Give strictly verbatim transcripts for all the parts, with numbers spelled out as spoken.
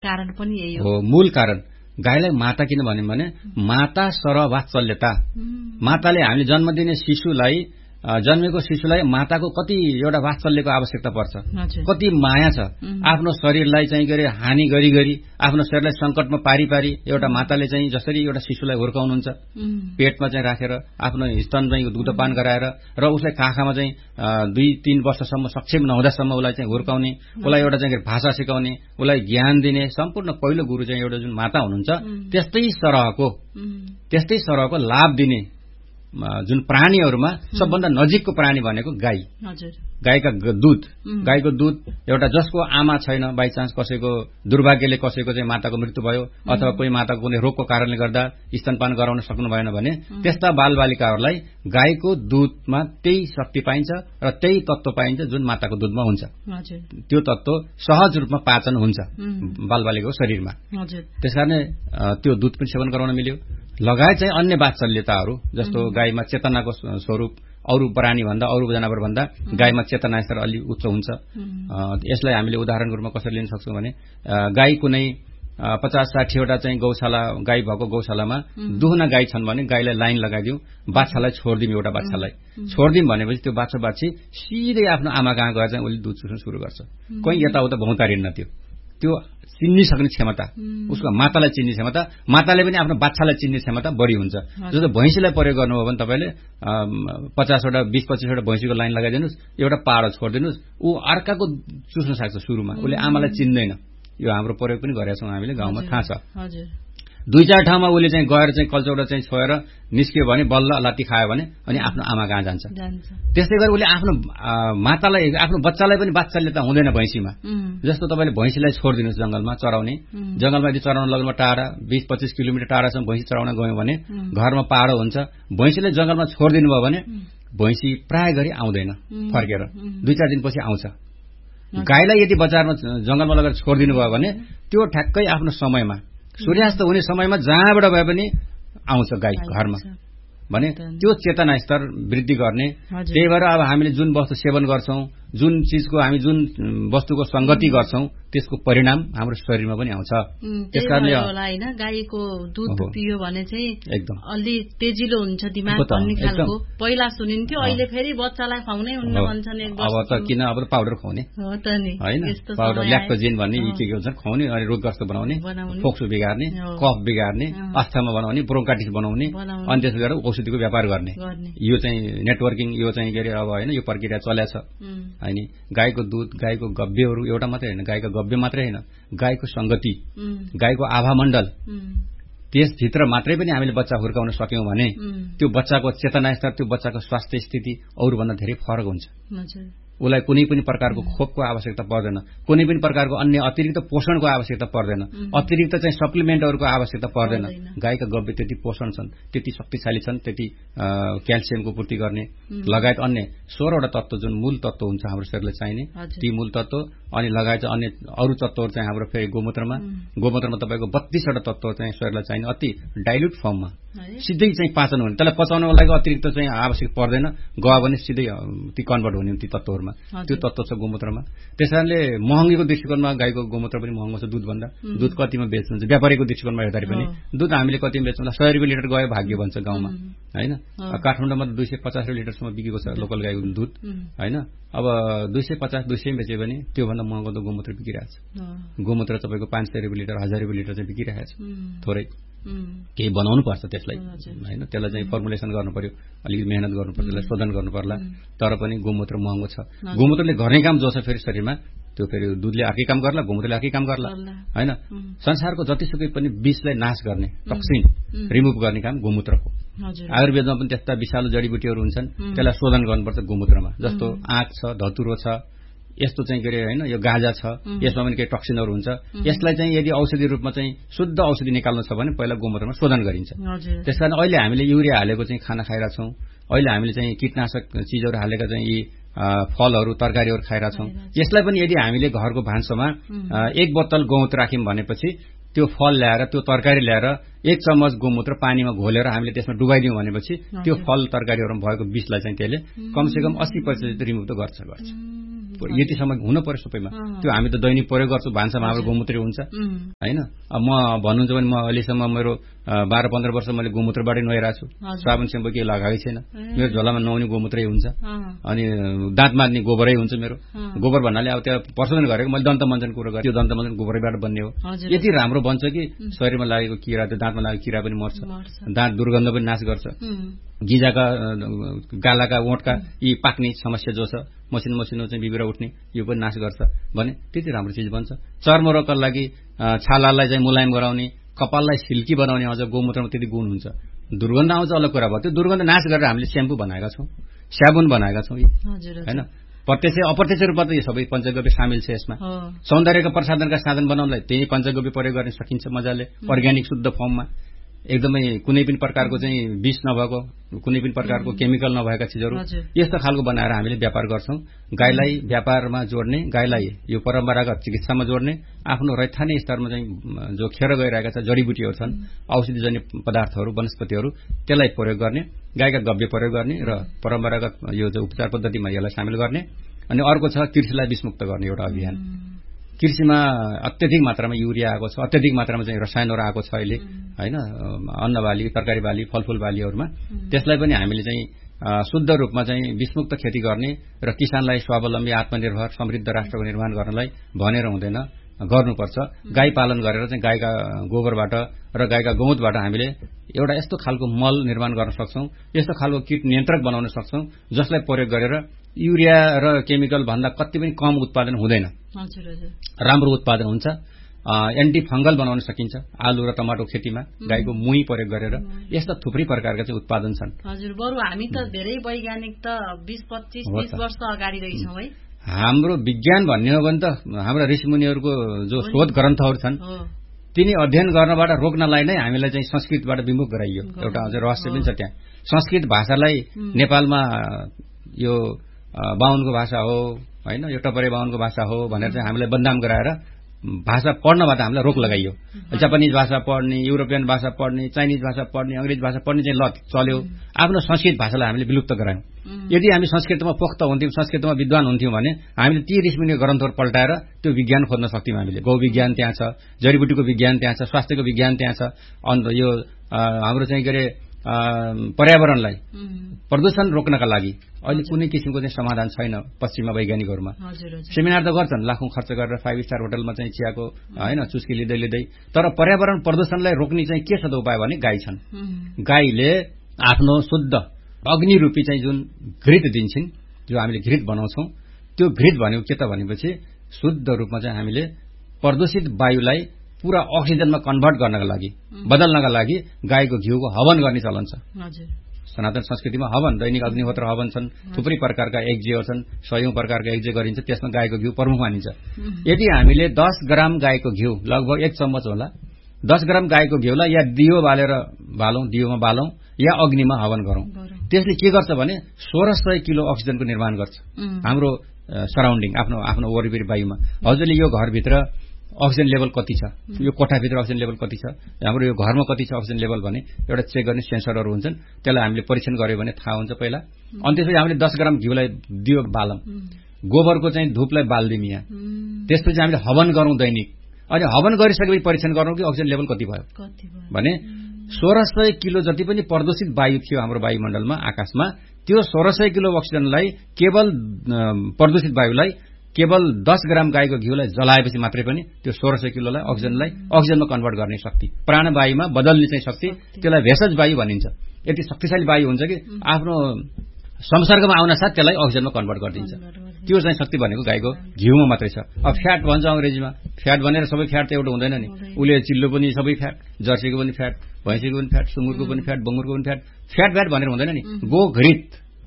कारण पनि यही हो मूल कारण गाईलाई माता किन भन्यौं भने माता सर वात्सल्यता माताले हामीले जन्म दिने शिशुलाई जन्मेको शिशुलाई माताको कति एउटा वात्सल्यको आवश्यकता पर्छ कति माया छ आफ्नो शरीरलाई चाहिँ गरे हानि गरी गरी आफ्नो शरीरलाई संकटमा पारी पारी एउटा माताले चाहिँ जसरी एउटा शिशुलाई हुर्काउनुहुन्छ पेटमा चाहिँ राखेर आफ्नो स्तन चाहिँ दुग्धपान गराएर र उसलाई काखामा चाहिँ दुई तीन वर्षसम्म सक्षम नहुँदासम्म उसलाई चाहिँ हुर्काउने उसलाई एउटा चाहिँ भाषा सिकाउने उसलाई ज्ञान दिने सम्पूर्ण पहिलो गुरु चाहिँ एउटा जुन माता हुनुहुन्छ त्यस्तै सरहको त्यस्तै सरहको लाभ दिने जुन प्राणीहरुमा सबभन्दा नजिकको प्राणी भनेको गाई हजुर गाईका दूध गाईको दूध एउटा जसको आमा छैन बाइ चान्स कसैको दुर्भाग्यले कसैको चाहिँ माताको मृत्यु भयो अथवा कोही माताको कुनै रोगको कारणले गर्दा स्तनपान गराउन सक्नु भएन भने त्यस्ता बालबालिकाहरूलाई गाईको दूधमा त्यही शक्ति पाइन्छ र त्यही तत्त्व पाइन्छ जुन माताको दूधमा हुन्छ हजुर त्यो तत्त्व सहज रूपमा पाचन हुन्छ बालबालिकाको शरीरमा हजुर त्यसकारणले त्यो दूध पनि सेवन गराउन मिल्यो लगायत चाहिँ अन्य वात्सल्यताहरू जस्तो गाईमा चेतनाको स्वरूप अरु प्राणी भन्दा अरु जनावर भन्दा गाईमा चेतना स्तर अलि उच्च हुन्छ यसलाई हामीले उदाहरणको रूपमा कसरी लिन सक्छौं भने गाई कुनै पचास साठी वटा चाहिँ गौशाला गाई भएको गौशालामा दुहुना गाई छन् भने गाईलाई लाइन लगाइदिउँ बाछालाई छोड्दिउँ एउटा बाछालाई छोड्दिउँ भनेपछि त्यो बाछा बाछी सिधै आफ्नो आमा कहाँ गएर चाहिँ उसले दूध चुस्न सुरु गर्छ कोही यताउता भौतारिन्न त्यो त्यो चिन्नि सक्ने क्षमता उसको मातालाई चिन्ने क्षमता माताले पनि आफ्नो बाच्छालाई चिन्ने क्षमता बढी हुन्छ जस्तो भैँसीलाई प्रयोग गर्नुभयो भने तपाईले पचास वटा बीस पच्चीस वटा भैँसीको लाइन लगाइदिनुस् एउटा पाडो छोड्दिनुस् ऊ अर्काको चुस्न सक्छ सुरुमा उसले आमालाई चिन्दैन यो हाम्रो प्रयोग पनि गरेका छौं हामीले गाउँमा थाहा छ हजुर दुई चार ठाउँमा उसले चाहिँ गएर चाहिँ कल्चौडा चाहिँ छोएर निस्क्यो भने बल्ल लात्ती खायो भने अनि आफ्नो आमा कहाँ जान्छ त्यस्तै गरी उसले आफ्नो मातालाई आफ्नो बच्चालाई पनि वात्सल्यता हुँदैन भैँसीमा जस्तो तपाईले भैँसीलाई छोड्दिनुस् जंगलमा चराउने जंगलमा यदि चराउन लगेमा टाढा बीस पच्चीस किलोमिटर टाढासम्म भैँसी चराउन गयो भने घरमा पाडो हुन्छ भैँसीलाई जंगलमा छोड्दिनु भयो भने भैँसी प्राय गरी आउँदैन फर्केर दुई चार दिनपछि आउँछ गाईलाई यदि बजारमा जंगलमा लगेर छोड्दिनु भयो भने त्यो ठ्याक्कै आफ्नो समयमा सूर्यास्त हुने समयमा जहाँबाट भए पनि आउँछ गाई घरमा भने त्यो चेतना स्तर वृद्धि गर्ने त्यही भएर अब हामीले जुन वस्तु सेवन गर्छौं जुन चीजको हामी जुन वस्तुको संगति गर्छौं त्यसको परिणाम हाम्रो शरीरमा पनि आउँछ त्यसकारणले होला हैन गाईको दूध पियो भने चाहिँ एकदम अलि तेजिलो हुन्छ दिमाग भन्ने खालको पहिला सुनिन्थ्यो अहिले फेरि बच्चालाई खुवाउनै हुन्न भन्छन् एक अब त किन अब पाउडर खुवाउने हो त नि हैन पाउडर ल्याक्टोजिन भन्ने यी के के हुन्छ खुवाउने अनि रोगग्रस्त बनाउने फोक्सो बिगार्ने कफ बिगार्ने अस्थमा बनाउने ब्रोन्काइटिस बनाउने अनि त्यसले गर्दा औषधिको व्यापार गर्ने यो चाहिँ नेटवर्किङ यो चाहिँ के अब हैन यो प्रक्रिया चलेछ हैन गाईको दूध गाईको गव्यहरू एउटा मात्रै हैन गाईको गव्य मात्रै हैन गाईको संगति गाईको आभा मण्डल त्यसभित्र मात्रै पनि हामीले बच्चा हुर्काउन सक्यौं भने त्यो बच्चाको चेतना स्तर त्यो बच्चाको स्वास्थ्य स्थिति अरु भन्दा धेरै फरक हुन्छ उलाई कुनै पनि प्रकारको खोपको आवश्यकता पर्दैन कुनै पनि प्रकारको अन्य अतिरिक्त पोषणको आवश्यकता पर्दैन अतिरिक्त चाहिँ सप्लिमेन्टहरुको आवश्यकता पर्दैन गाईका गव्य त्यति पोषण छन् त्यति शक्तिशाली छन् त्यति क्याल्सियमको पूर्ति गर्ने लगायत अन्य सोह्र वटा तत्व जुन मूल तत्व हुन्छ हाम्रो शरीरलाई चाहिने ती मूल तत्व अनि लगायत अन्य अरु तत्वहरु चाहिँ हाम्रो फेरि गोमूत्रमा गोमूत्रमा तपाईको बत्तीस वटा तत्व चाहिँ शरीरलाई चाहिने अति डाइल्युट फर्ममा सिधै चाहिँ पाचन हुने त्यसलाई पचाउनको लागि अतिरिक्त चाहिँ आवश्यक पर्दैन गयो भने सिधै ती कन्भर्ट हुने ती तत्वहरुमा त्यो तत्व छ गोमूत्रमा त्यसैले महँगीको दृष्टिकोणमा गाईको गोमूत्र पनि महँगो छ दूध भन्दा दूध कतिमा बेच्नुहुन्छ व्यापारीको दृष्टिकोणमा हेर्दाखेरि पनि दूध हामीले कतिमा बेच्छौं सय रुपैयाँ लिटर गयो भाग्य भन्छ गाउँमा हैन काठमाडौँमा दुई सय पचास लिटरसम्म बिकेको छ लोकल गाईको दूध हैन अब दुई सय पचास दुई सय बेच्यो भने त्यो भन्दा महँगो त गोमूत्र बिकिरहेछ गोमूत्र तपाईको पाँच सय रुपैयाँ लिटर हजार रुपैयाँ लिटर चाहिँ बिकिरहेछ थोरै केही बनाउनु पर्छ त्यसलाई हैन त्यसलाई चाहिँ फर्मुलेसन गर्नु पर्यो अलिकति मेहनत गर्नु पर्छ त्यसलाई शोधन गर्नु पर्ला तर पनि गोमूत्र महँगो छ गोमूत्रले गर्ने काम जो छ फेरि शरीरमा त्यो फेरि दूधले अर्कै काम गर्ला गोमूत्रले अर्कै काम गर्ला हैन संसारको जतिसुकै पनि विषलाई नाश गर्ने टक्सिन रिमुभ गर्ने काम गोमूत्रको आयुर्वेदमा पनि त्यस्ता विषालु जडीबुटीहरू हुन्छन् त्यसलाई शोधन गर्नुपर्छ गोमूत्रमा जस्तो आँक छ धतुरो छ यस्तो चाहिँ के हैन यो गाजा छ यसमा पनि केही टक्सिनहरु हुन्छ यसलाई चाहिँ यदि औषधि रूपमा चाहिँ शुद्ध औषधि निकाल्नु छ भने पहिला गोमूत्रमा शोधन गरिन्छ त्यसकारण अहिले हामीले युरिया हालेको चाहिँ खाना खाइरा छौं अहिले हामीले चाहिँ कीटनाशक चीजहरु हालेका चाहिँ यी फलहरु तरकारीहरु खाइरा छौं यसलाई पनि यदि हामीले घरको भान्सामा एक बोतल गहुँत राख्यौं भनेपछि त्यो फल ल्याएर त्यो तरकारी ल्याएर एक चम्मच गोमूत्र पानीमा घोलेर हामीले त्यसमा डुबाइदियौँ भनेपछि त्यो फल तरकारीहरूमा भएको विषलाई चाहिँ त्यसले कमसेकम अस्सी प्रतिशत रिमुभ त गर्छ गर्छ यतिसम्म हुन पर्यो सबैमा। त्यो हामी त दैनिक प्रयोग गर्छौँ, भान्सामा हाम्रो गोमूत्रै हुन्छ होइन। म भन्नुहुन्छ भने म अहिलेसम्म मेरो बाह्र पन्ध्र वर्ष मैले गोमूत्रबाटै नुहाइरहेको छु, साबुन सेम्पू केही लगाएकै छैन। मेरो झोलामा नुहाउने गोमूत्रै हुन्छ अनि दाँत मार्ने गोबरै हुन्छ मेरो। गोबर भन्नाले अब त्यहाँ प्रशोधन गरेको मैले दन्त मञ्जन कुरो गरेँ, त्यो दन्त मञ्जन गोबरैबाट बन्ने हो। यति राम्रो बन्छ कि शरीरमा लागेको किरा, त्यो दाँतमा लागेको किरा पनि मर्छ, दाँत दुर्गन्ध पनि नाश गर्छ, गिजाका गालाका ओठका यी पाक्ने समस्या जो छ, मसिनो मसिनो चाहिँ बिबिरा उठ्ने यो पनि नाश गर्छ भने त्यति राम्रो चिज बन्छ। चर्मरोगका लागि छालालाई चाहिँ मुलायम गराउने, कपाललाई सिल्की बनाउने अझ गोमूत्रमा त्यति गुण हुन्छ। दुर्गन्ध आउँछ अलग कुरा भयो, त्यो दुर्गन्ध नाश गरेर हामीले स्याम्पू बनाएका छौँ, साबुन बनाएका छौँ होइन। प्रत्यक्ष अप्रत्यक्ष रूपमा त यो सबै पञ्चगव्य सामेल छ यसमा। सौन्दर्यका प्रसाधनका साधन बनाउनलाई त्यही पञ्चगव्य प्रयोग गर्न सकिन्छ मजाले, अर्ग्यानिक शुद्ध फर्ममा, एकदमै कुनै पनि प्रकारको चाहिँ विष नभएको, कुनै पनि प्रकारको केमिकल नभएका चिजहरू यस्तो खालको बनाएर हामीले व्यापार गर्छौँ। गाईलाई व्यापारमा जोड्ने, गाईलाई यो परम्परागत चिकित्सामा जोड्ने, आफ्नो रैथाने स्तरमा चाहिँ जो खेर गइरहेका छ जडीबुटीहरू छन्, औषधिजन्य पदार्थहरू, वनस्पतिहरू, त्यसलाई प्रयोग गर्ने, गाईका गव्य प्रयोग गर्ने र परम्परागत यो चाहिँ उपचार पद्धतिमा यसलाई सामेल गर्ने। अनि अर्को छ कृषिलाई विषमुक्त गर्ने एउटा अभियान। कृषिमा अत्यधिक मात्रामा युरिया आएको छ, अत्यधिक मात्रामा चाहिँ रसायनहरू आएको छ अहिले होइन, अन्न बाली, तरकारी बाली, फलफूल बालीहरूमा। त्यसलाई पनि हामीले चाहिँ शुद्ध रूपमा चाहिँ विषमुक्त खेती गर्ने र किसानलाई स्वावलम्बी, आत्मनिर्भर, समृद्ध राष्ट्रको निर्माण गर्नलाई भनेर हुँदैन, गर्नुपर्छ। गाई पालन गरेर चाहिँ गाईका गोबरबाट र गाईका गौतबाट हामीले एउटा यस्तो खालको मल निर्माण गर्न सक्छौँ, यस्तो खालको कीट नियन्त्रक बनाउन सक्छौँ जसलाई प्रयोग गरेर युरिया र केमिकल भन्दा कति पनि कम उत्पादन हुँदैन, राम्रो उत्पादन हुन्छ। एन्टी फंगल बनाउन सकिन्छ आलु र टमाटो खेतीमा गाईको मुही प्रयोग गरेर। यस्ता थुप्रै प्रकारका चाहिँ उत्पादन छन्। हजुर, बरु हामी त धेरै वैज्ञानिक त बीस पच्चीस तीस वर्ष अगाडि रहेछौँ है। हाम्रो विज्ञान भन्ने हो भने त हाम्रा ऋषिमुनिहरूको जो शोध ग्रन्थहरू छन् तिनी अध्ययन गर्नबाट रोक्नलाई नै हामीलाई चाहिँ संस्कृतबाट विमुख गराइयो। एउटा अझ रहस्य पनि छ त्यहाँ। संस्कृत भाषालाई नेपालमा यो बाहुनको भाषा हो होइन, यो टपरे बाहुनको भाषा हो भनेर चाहिँ हामीलाई बदनाम गराएर भाषा पढ्नबाट हामीलाई रोक लगाइयो। जापानिज भाषा पढ्ने, युरोपियन भाषा पढ्ने, चाइनिज भाषा पढ्ने, अंग्रेजी भाषा पढ्ने चाहिँ लत चल्यो। आफ्नो संस्कृत भाषालाई हामीले विलुप्त गरायौं। यदि हामी संस्कृतमा पोख्त हुन्थ्यौं, संस्कृतमा विद्वान हुन्थ्यौं भने हामीले ती ऋषिमुनिको ग्रन्थहरू पल्टाएर त्यो विज्ञान खोज्न सक्थ्यौं। हामीले गौ विज्ञान त्यहाँ छ, जडीबुटीको विज्ञान त्यहाँ छ, स्वास्थ्यको विज्ञान त्यहाँ छ। अन्त यो हाम्रो चाहिँ के अरे पर्यावरणलाई प्रदूषण रोक्नका लागि अहिले कुनै किसिमको चाहिँ समाधान छैन पश्चिममा वैज्ञानिकहरूमा। सेमिनार त गर्छन् लाखौं खर्च गरेर फाइभ स्टार होटलमा चाहिँ चियाको हैन चुस्की लिँदै लिँदै, तर पर्यावरण प्रदूषणलाई रोक्ने चाहिँ के छ त उपाय भने गाई छन्। गाईले आफ्नो शुद्ध अग्निरूपी चाहिँ जुन घृत दिन्छन्, जो हामीले घृत बनाउँछौं, त्यो घृत भनेको के त भनेपछि शुद्ध रूपमा चाहिँ हामीले प्रदूषित वायुलाई पूरा अक्सिजनमा कन्भर्ट गर्नका लागि, बदल्नका लागि गाईको घिउको हवन गर्ने चलन छ। सनातन संस्कृतिमा हवन, दैनिक अग्निहोत्र हवन छन्, थुप्रै प्रकारका यज्ञहरू छन्, सयौं प्रकारका यज्ञ गरिन्छ, त्यसमा गाईको घिउ प्रमुख मानिन्छ। यदि हामीले दस ग्राम गाईको घिउ, लगभग एक चम्मच होला, दस ग्राम गाईको घिउलाई या दियो बालेर बालौं, दियोमा बालौं या अग्निमा हवन गरौं, त्यसले के गर्छ भने सोह्र सय किलो अक्सिजनको निर्माण गर्छ हाम्रो सराउन्डिङ, आफ्नो आफ्नो वरिपरि वायुमा। हजुरले यो घरभित्र अक्सिजन लेभल कति छ, यो कोठाभित्र अक्सिजन लेभल कति छ, हाम्रो यो घरमा कति छ अक्सिजन लेभल भने एउटा चेक गर्ने सेन्सरहरू हुन्छन्, त्यसलाई हामीले परीक्षण गर्यो भने थाहा हुन्छ पहिला। अनि त्यसपछि हामीले दस ग्राम घिउलाई दियो बालौं, गोबरको चाहिँ धूपलाई बाल्दिम यहाँ, त्यसपछि हामीले हवन गरौं दैनिक। अनि हवन गरिसकेपछि परीक्षण गरौं कि अक्सिजन लेभल कति भयो भने सोह्र सय किलो जति पनि प्रदूषित वायु थियो हाम्रो वायुमण्डलमा, आकाशमा, त्यो सोह्र सय किलो अक्सिजनलाई केवल प्रदूषित वायुलाई केवल दस ग्राम गाईको घिउलाई जलाएपछि मात्रै पनि त्यो सोह्र सय किलोलाई अक्सिजनलाई अक्सिजनमा कन्भर्ट गर्ने शक्ति, प्राणवायुमा बदल्ने चाहिँ शक्ति, त्यसलाई भेषज वायु भनिन्छ। यति शक्तिशाली वायु हुन्छ कि आफ्नो संसर्गमा आउन साथ त्यसलाई अक्सिजनमा कन्भर्ट गरिदिन्छ। त्यो चाहिँ शक्ति भनेको गाईको घिउमा मात्रै छ। अब फ्याट भन्छ अंग्रेजीमा, फ्याट भनेर सबै फ्याट त एउटा हुँदैन नि, उले चिल्लो पनि सबै फ्याट, जर्सीको पनि फ्याट, भैँसीको पनि फ्याट, सुँगुरको पनि फ्याट, बङ्गुरको पनि फ्याट, फ्याट फ्याट भनेर हुँदैन नि। गोघृत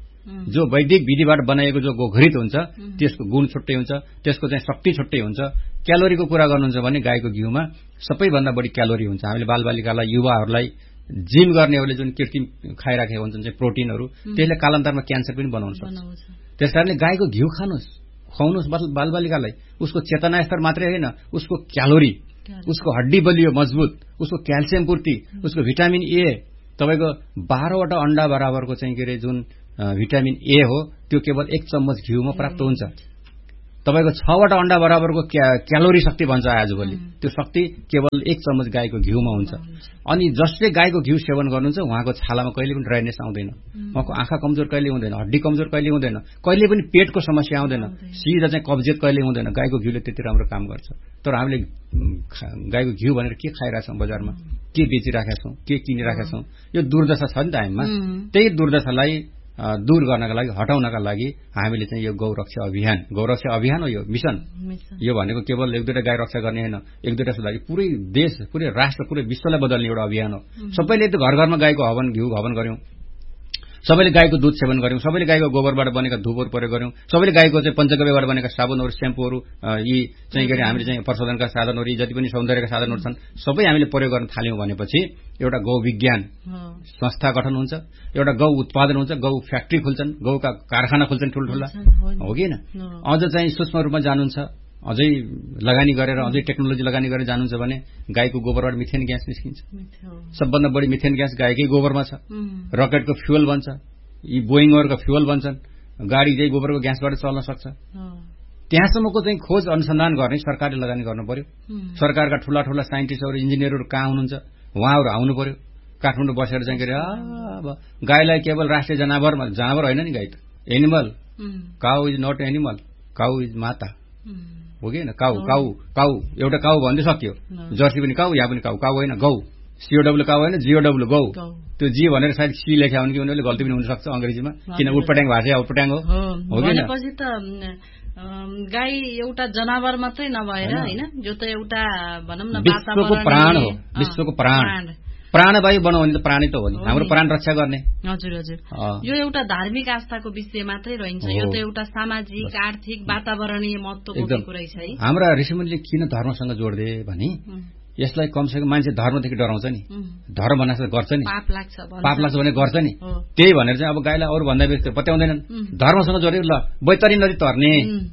जो वैदिक विधिबाट बनाएको जो गोघृत हुन्छ त्यसको गुण छुट्टै हुन्छ, त्यसको चाहिँ शक्ति छुट्टै हुन्छ। क्यालोरीको कुरा गर्नुहुन्छ भने गाईको घिउमा सबैभन्दा बढी क्यालोरी हुन्छ। हामीले बालबालिकालाई, युवाहरूलाई, जिम गर्नेहरूले जुन कृत्रिम खाइराखेका हुन्छन् चाहिँ प्रोटिनहरू, त्यसले कालान्तरमा क्यान्सर पनि बनाउन सक्छ। त्यसकारणले गाईको घिउ खानुस्, खुवाउनुस् बालबालिकालाई। उसको चेतना स्तर मात्रै होइन, उसको क्यालोरी उसको हड्डी बलियो मजबुत, उसको क्याल्सियम पूर्ति, उसको भिटामिन ए, तपाईको बाह्रवटा अण्डा बराबरको चाहिँ के अरे जुन भिटामिन ए हो त्यो केवल एक चम्मच घिउमा प्राप्त हुन्छ। तपाईको छवटा अण्डा बराबरको क्यालोरी शक्ति भन्छ आजभोलि, त्यो शक्ति केवल एक चम्मच गाईको घिउमा हुन्छ। अनि जसले गाईको घिउ सेवन गर्नुहुन्छ उहाँको छालामा कहिले पनि ड्राइनेस आउँदैन, उहाँको आँखा कमजोर कहिले हुँदैन, हड्डी कमजोर कहिले हुँदैन, कहिले पनि पेटको समस्या आउँदैन, सिधा चाहिँ कब्जियत कहिले हुँदैन। गाईको घिउले त्यति राम्रो काम गर्छ। तर हामीले गाईको घिउ भनेर के खाइरहेछौँ, बजारमा के बेचिराखेका छौँ, के किनिराखेका छौँ, यो दुर्दशा छ नि त हामीमा। त्यही दुर्दशालाई दूर गर्नका लागि, हटाउनका लागि हामीले चाहिँ यो गौरक्षा अभियान, गौरक्षा अभियान हो यो मिशन। यो भनेको केवल एक दुईटा गाई रक्षा गर्ने होइन, एक दुईटा लागि पुरै देश, पुरै राष्ट्र, पुरै विश्वलाई बदल्ने एउटा अभियान हो। सबैले त घर घरमा गाईको हवन, घिउ हवन गर्यौं, सबैले गाईको दूध सेवन गर्यौं, सबैले गाईको गोबरबाट बनेका धुपहरू प्रयोग गर्यौं, सबैले गाईको चाहिँ पञ्चगव्यबाट बनेका साबुनहरू, स्याम्पूहरू, यी चाहिँ के अरे हामीले चाहिँ प्रशोधनका साधनहरू, जति पनि सौन्दर्यका साधनहरू छन् सबै हामीले प्रयोग गर्न थाल्यौं भनेपछि एउटा गौ विज्ञान संस्था गठन हुन्छ, एउटा गौ उत्पादन हुन्छ, गौ फ्याक्ट्री खुल्छन्, गौका कारखाना खुल्छन् ठुल्ठुला, हो कि हैन? अझ चाहिँ सूक्ष्म रूपमा जानुहुन्छ, अझै लगानी गरेर, अझै टेक्नोलोजी लगानी गरेर जानुहुन्छ भने गाईको गोबरबाट मिथेन ग्यास निस्किन्छ। सबभन्दा बढी मिथेन ग्यास गाईकै गोबरमा छ। रकेटको फ्युल बन्छ, यी बोइङहरूको फ्युल बन्छन्, गाडी चाहिँ गोबरको ग्यासबाट चल्न सक्छ। त्यहाँसम्मको चाहिँ खोज अनुसन्धान गर्ने सरकारले लगानी गर्नु पर्यो। सरकारका ठूला ठूला साइन्टिस्टहरू, इन्जिनियरहरू कहाँ हुनुहुन्छ, उहाँहरू आउनु पर्यो। काठमाडौँ बसेर चाहिँ के अरे अब गाईलाई केवल राष्ट्रिय जनावर, जनावर होइन नि, गाई त animal, cow is not animal, cow is माता, हो कि होइन? काउ काउ काउ एउटा काउ भन्दै सक्यो, जर्सी पनि काउ, यहाँ पनि काउ, काउ होइन गौ, सीओडब्ल्यू काउ होइन, जीओडब्ल्यू गौ। त्यो जी भनेर सायद सी लेख्या हुन् कि उनीहरूले गल्ती पनि हुनसक्छ अंग्रेजीमा, किन उटपट्याङ भाषा उटपट्याङ हो, हो कि होइन? भनेपछि त गाई एउटा जनावर मात्रै नभएर हैन, जो त एउटा भनौं न विश्वको प्राण हो, विश्वको प्राण, प्राणवायु बनाउने त प्राणी त हो नि, हाम्रो प्राण रक्षा गर्ने। हजुर हजुर, यो एउटा धार्मिक आस्थाको विषय मात्रै रहन्छ, यो त एउटा सामाजिक, आर्थिक, वातावरणीय महत्व बोकेको रहेछ है। हाम्रा ऋषिमुनिले किन धर्मसँग जोड्दे भने यसलाई कमसेकम मान्छे धर्मदेखि डराउँछ नि, धर्म भन्नाले गर्छ नि, पाप लाग्छ पाप लाग्छ भने गर्छ नि, त्यही भनेर चाहिँ अब गाईलाई अरू भन्दा बेसी पत्याउँदैनन्। धर्मसँग जोड्यो, ल बैतरी नदी तर्ने,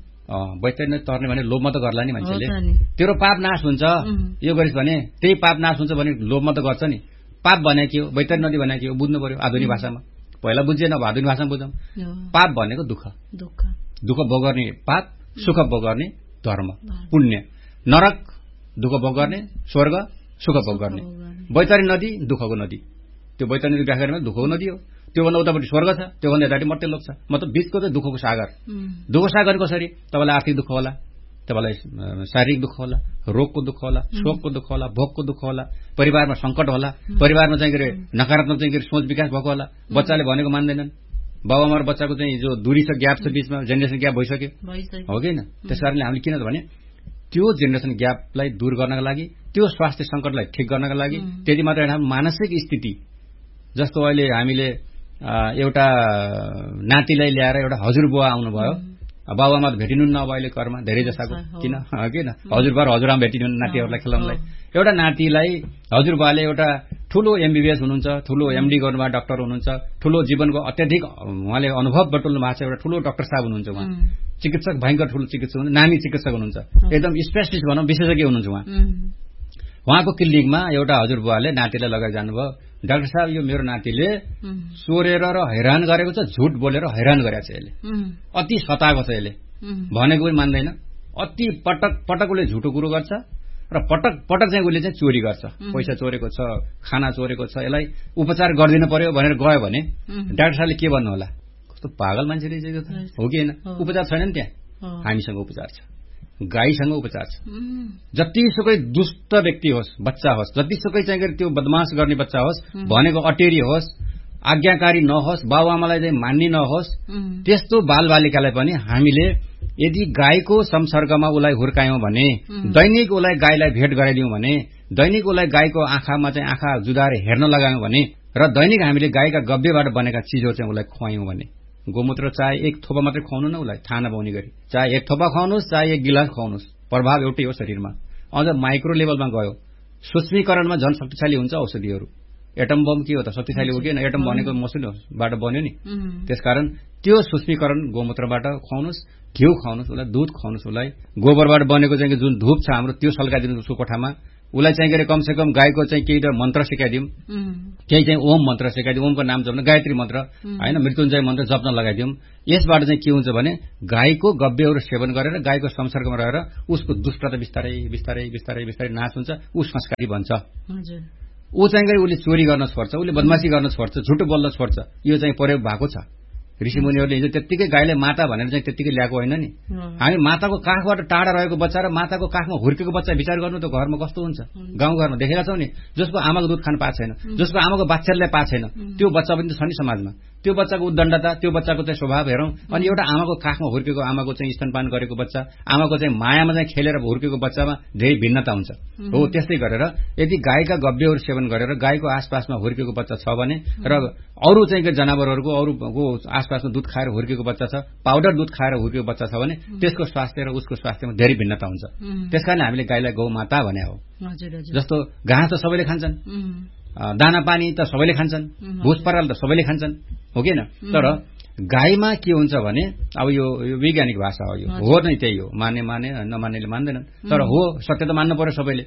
बैतरी नदी तर्ने भने लोभमा त गर्ला नि मान्छेले, तेरो पाप नाश हुन्छ, यो गरिस् भने त्यही पाप नाश हुन्छ भने लोभमा त गर्छ नि। पाप भने के हो, बैतरी नदी भने के हो बुझ्नु पर्यो आधुनिक भाषामा। पहिला बुझ्जेन, अब आधुनिक भाषामा बुझौँ। पाप भनेको दुःख, दुःख दुःख भोग गर्ने पाप, सुख भोग गर्ने धर्म, पुण्य। नरक दुःख भोग गर्ने, स्वर्ग सुख भोग गर्ने। बैतरी नदी दुःखको नदी, त्यो बैतरी नदी व्याख्या गरेमा दुःखको नदी हो। त्योभन्दा उतापट्टि स्वर्ग छ, त्योभन्दा यतापट्टि मर्त्य लोक छ, मतलब बीचको चाहिँ दुःखको सागर। दुःख सागर कसरी? तपाईँलाई आर्थिक दुःख होला, तपाईँलाई शारीरिक दुःख होला, रोगको दुःख होला, शोकको दुःख होला, भोकको दुःख होला, परिवारमा संकट होला, परिवारमा चाहिँ के अरे नकारात्मक चाहिँ के अरे सोच विकास भएको होला, बच्चाले भनेको मान्दैनन्, बाबुआमा र बच्चाको चाहिँ जो दूरी छ, ग्याप छ, बीचमा जेनेरेसन ग्याप भइसक्यो, हो कि होइन? त्यस कारणले हामीले किन भने त्यो जेनेरेसन ग्यापलाई दूर गर्नका लागि, त्यो स्वास्थ्य संकटलाई ठिक गर्नका लागि, त्यति मात्र होइन, मानसिक स्थिति जस्तो अहिले हामीले एउटा नातिलाई ल्याएर एउटा हजुरबुवा आउनुभयो, बाबुआमा त भेटिनुहुन्न अब अहिले घरमा धेरै जसाको, किन किन हजुरबा र हजुरआमा भेटिनुहुन्न नातिहरूलाई खेलाउनलाई। एउटा नातिलाई हजुरबाले एउटा ठूलो एमबीबीएस हुनुहुन्छ, ठूलो एमडी गर्नुभएको डाक्टर हुनुहुन्छ, ठूलो जीवनको अत्याधिक उहाँले अनुभव बटुल्नु भएको छ, एउटा ठूलो डाक्टर साहब हुनुहुन्छ, उहाँ चिकित्सक, भयंकर ठूलो चिकित्सक हुनुहुन्छ, नामी चिकित्सक हुनुहुन्छ, एकदम स्पेशलिस्ट भनौँ, विशेषज्ञ हुनुहुन्छ उहाँ। उहाँको क्लिनिकमा एउटा हजुरबुवाले नातिलाई लगाएर जानुभयो, डाक्टर साहब यो मेरो नातिले चोरेर र हैरान गरेको छ, झुट बोलेर हैरान गरेको छ, यसले अति सताएको छ, यसले भनेको पनि मान्दैन, अति पटक पटक उसले झुटो कुरो गर्छ र पटक पटक चाहिँ उसले चाहिँ चोरी गर्छ, पैसा चोरेको छ, खाना चोरेको छ, यसलाई उपचार गरिदिनु पर्यो भनेर गयो भने डाक्टर साहबले के भन्नु होला, कस्तो पागल मान्छे रहेछ हो कि होइन? उपचार छैन नि त्यहाँ, हामीसँग उपचार छ, गाईसँग उपचार छ। जतिसुकै दुष्ट व्यक्ति होस्, बच्चा होस्, जतिसुकै चाहिँ त्यो बदमाश गर्ने बच्चा होस्, भनेको अटेरी होस्, आज्ञाकारी नहोस्, बाबुआमालाई चाहिँ मान्ने नहोस्, त्यस्तो बालबालिकालाई पनि हामीले यदि गाईको संसर्गमा उसलाई हुर्कायौं भने, दैनिक उसलाई गाईलाई भेट गराइदियौं भने, दैनिक उसलाई गाईको आँखामा चाहिँ आँखा जुदाएर हेर्न लगायौं भने र दैनिक हामीले गाईका गब्यबाट बनेका चिजहरू चाहिँ उसलाई खुवायौं भने, गोमूत्र चाहे एक थोपा मात्रै खुवाउनु न उसलाई, थाहा नपाउने गरी, चाहे एक थोपा खुवाउनुहोस्, चाहे एक गिलास खुवाउनुहोस्, प्रभाव एउटै हो शरीरमा। अझ माइक्रो लेभलमा गयो, सूक्ष्मीकरणमा झन शक्तिशाली हुन्छ औषधिहरू। एटम बम के हो त, शक्तिशाली हो कि होइन? एटम बनेको मसिनोबाट बन्यो नि, त्यसकारण त्यो सूक्ष्मीकरण गोमूत्रबाट खुवाउनुहोस्, घिउ खुवाउनुहोस् उसलाई, दुध खुवाउनुहोस् उसलाई, गोबरबाट बनेको चाहिँ जुन धूप छ हाम्रो त्यो सल्काइदिनु उसको कोठामा। उसलाई चाहिँ के अरे कमसेकम गाईको चाहिँ केही त मन्त्र सिकाइदिउँ, केही चाहिँ ओम मन्त्र सिकाइदिउँ, ओमको नाम जप्न, गायत्री मन्त्र होइन, मृत्युञ्जय मन्त्र जप्न लगाइदिउँ। यसबाट चाहिँ के हुन्छ भने गाईको गव्यहरू सेवन गरेर गाईको संसर्गमा रहेर उसको दुष्टता बिस्तारै बिस्तारै बिस्तारै बिस्तारै नाश हुन्छ, ऊ संस्कारी बन्छ। ऊ चाहिँ गरी उसले चोरी गर्न छोड्छ, उसले बदमासी गर्न छोड्छ, झुटो बोल्न छोड्छ। यो चाहिँ प्रयोग भएको छ। ऋषिमुनिहरूले हिजो त्यत्तिकै गाईलाई माता भनेर चाहिँ त्यत्तिकै ल्याएको होइन नि। हामी माताको काखबाट टाढा रहेको बच्चा र माताको काखमा हुर्केको बच्चा विचार गर्नु त घरमा कस्तो हुन्छ। गाउँघरमा देखेका छौँ नि, जसको आमाको दुध खान पाएको छैन, जसको आमाको बाच्छाले पाएको छैन, त्यो बच्चा पनि त छ नि समाजमा। त्यो बच्चाको उद्दण्डता, त्यो बच्चाको चाहिँ स्वभाव हेरौँ। अनि एउटा आमाको काखमा हुर्केको, आमाको चाहिँ स्तनपान गरेको बच्चा, आमाको चाहिँ मायामा चाहिँ खेलेर हुर्केको बच्चामा धेरै भिन्नता हुन्छ। हो त्यस्तै गरेर यदि गाईका गव्यहरू सेवन गरेर गाईको आसपासमा हुर्केको बच्चा छ भने र अरू चाहिँ जनावरहरूको अरूको आसपासमा दुध खाएर हुर्केको बच्चा छ, पाउडर दुध खाएर हुर्केको बच्चा छ भने त्यसको स्वास्थ्य र उसको स्वास्थ्यमा धेरै भिन्नता हुन्छ। त्यसकारण हामीले गाईलाई गौमाता भने हो। जस्तो घाँस त सबैले खान्छन्, दाना पानी त सबैले खान्छन्, भुस पराल त सबैले खान्छन्, हो कि होइन। तर गाईमा के हुन्छ भने अब यो वैज्ञानिक भाषा हो, यो हो नै त्यही हो, माने माने नमान्नेले मान्दैनन्। तर हो सत्य त मान्नु पर्यो सबैले।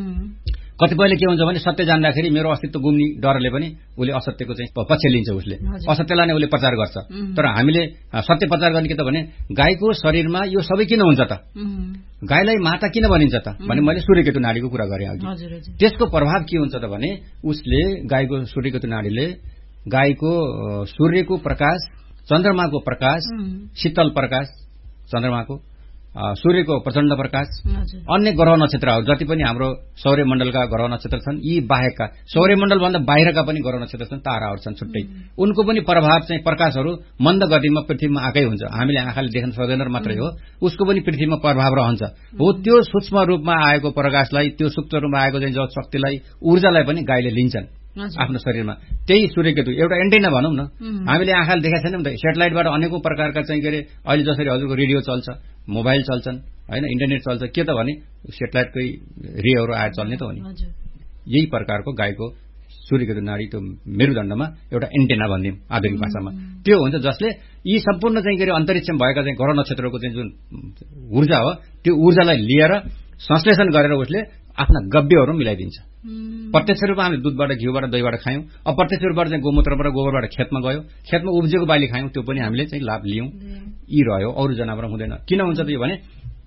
कतिपयले के हुन्छ भने सत्य जान्दाखेरि मेरो अस्तित्व गुम्ने डरले पनि उसले असत्यको चाहिँ पक्ष लिन्छ, उसले असत्यलाई नै उसले प्रचार गर्छ। तर हामीले सत्य प्रचार गर्ने के त भने गाईको शरीरमा यो सबै किन हुन्छ त, गाईलाई माता किन भनिन्छ त भने मैले सूर्यकेतु नाडीको कुरा गरेँ अघि। त्यसको प्रभाव के हुन्छ त भने उसले गाईको सूर्यकेतु नाडीले गाईको सूर्यको प्रकाश, चन्द्रमाको प्रकाश, शीतल प्रकाश चन्द्रमाको, सूर्यको प्रचण्ड प्रकाश, अन्य ग्रह नक्षत्रहरू जति पनि हाम्रो सौर्यमण्डलका ग्रह नक्षत्र छन्, यी बाहेकका सौर्यमण्डलभन्दा बाहिरका पनि ग्रह नक्षत्र छन्, ताराहरू छन् छुट्टै, उनको पनि प्रभाव चाहिँ प्रकाशहरू मन्द गतिमा पृथ्वीमा आएकै हुन्छ। हामीले आँखाले देख्न सक्दैन मात्रै हो, उसको पनि पृथ्वीमा प्रभाव रहन्छ। हो त्यो सूक्ष्म रूपमा आएको प्रकाशलाई, त्यो सूक्ष्म रूपमा आएको चाहिँ जल शक्तिलाई, ऊर्जालाई पनि गाईले लिन्छन् आफ्नो शरीरमा। त्यही सूर्यकेतु एउटा एन्टेना भनौँ न, हामीले आँखाले देखाएको छैनौँ त, सेटेलाइटबाट अनेकौं प्रकारका चाहिँ के अरे अहिले जसरी हजुरको रेडियो चल्छ, मोबाइल चल्छन् होइन, इन्टरनेट चल्छ, के त भने सेटेलाइटकै रेहरू आएर चल्ने त हो नि। यही प्रकारको गाईको सूर्यकेतु नाडी त्यो मेरुदण्डमा एउटा एन्टेना भनिदिउँ आधुनिक भाषामा, त्यो हुन्छ जसले यी सम्पूर्ण चाहिँ के अरे अन्तरिक्षमा भएका चाहिँ ग्रह नक्षत्रको चाहिँ जुन ऊर्जा हो त्यो ऊर्जालाई लिएर संश्लेषण गरेर उसले आफ्ना गव्यहरू मिलाइदिन्छ। प्रत्यक्ष रूपमा हामीले दुधबाट, घिउबाट, दहीबाट खायौँ, अप्रत्यक्ष रूपबाट चाहिँ गोमूत्रबाट, गोबरबाट खेतमा गयो, खेतमा उब्जेको बाली खायौँ, त्यो पनि हामीले चाहिँ लाभ लियौँ। यी रह्यो, अरू जनावर हुँदैन। किन हुन्छ त यो भने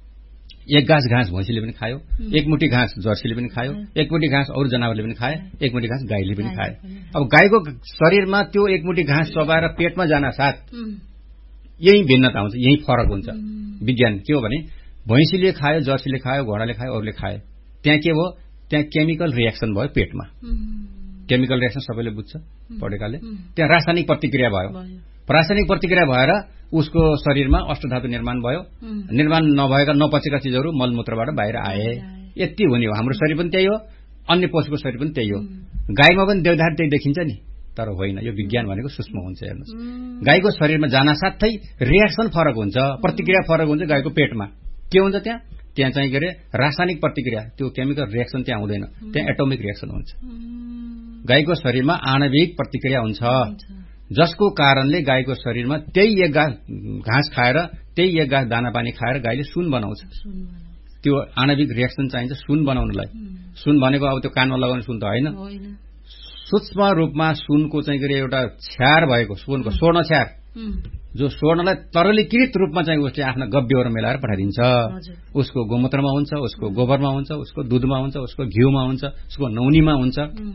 एक गाँस घाँस भैँसीले पनि खायो, एक मुठी घाँस जर्सीले पनि खायो, एक मुठी घाँस अरू जनावरले पनि खाए, एक मुठी घाँस गाईले पनि खाए। अब गाईको शरीरमा त्यो एक मुठी घाँस चबाएर पेटमा जान साथ यही भिन्नता हुन्छ, यही फरक हुन्छ। विज्ञान के हो भने भैँसीले खायो, जर्सीले खायो, घोडाले खायो, अरूले खायो, त्यहाँ के भयो, त्यहाँ केमिकल रिएक्सन भयो पेटमा। केमिकल रिएक्सन सबैले बुझ्छ पढेकाले, त्यहाँ रासायनिक प्रतिक्रिया भयो। रासायनिक प्रतिक्रिया भएर उसको शरीरमा अष्टधातु निर्माण भयो, निर्माण नभएका नपचेका चिजहरू मलमूत्रबाट बाहिर आए। यति हुने हो। हाम्रो शरीर पनि त्यही हो, अन्य पशुको शरीर पनि त्यही हो। गाईमा पनि देवधार त्यही देखिन्छ नि, तर होइन, यो विज्ञान भनेको सूक्ष्म हुन्छ। हेर्नुहोस्, गाईको शरीरमा जान साथै रिएक्सन फरक हुन्छ, प्रतिक्रिया फरक हुन्छ। गाईको पेटमा के हुन्छ, त्यहाँ त्यहाँ चाहिँ के अरे रासायनिक प्रतिक्रिया, त्यो केमिकल रिएक्सन त्यहाँ हुँदैन, त्यहाँ एटोमिक रिएक्सन हुन्छ। गाईको शरीरमा आणविक प्रतिक्रिया हुन्छ, जसको कारणले गाईको शरीरमा त्यही एक गाँस घाँस खाएर, त्यही एक गाँस दाना पानी खाएर गाईले सुन बनाउँछ। त्यो आणविक रिएक्सन चाहिन्छ सुन बनाउनलाई। सुन भनेको अब त्यो कानमा लगाउने सुन त होइन, सूक्ष्म रूपमा सुनको चाहिँ के अरे एउटा छ्यार भएको, सुनको स्वर्ण छ्यार, जो स्वर्णलाई तरलीकृत रूपमा चाहिँ उसले आफ्ना गव्यहरू मिलाएर पठाइदिन्छ। उसको गोमूत्रमा हुन्छ, उसको गोबरमा हुन्छ, उसको दुधमा हुन्छ, उसको घिउमा हुन्छ, उसको नौनीमा हुन्छ।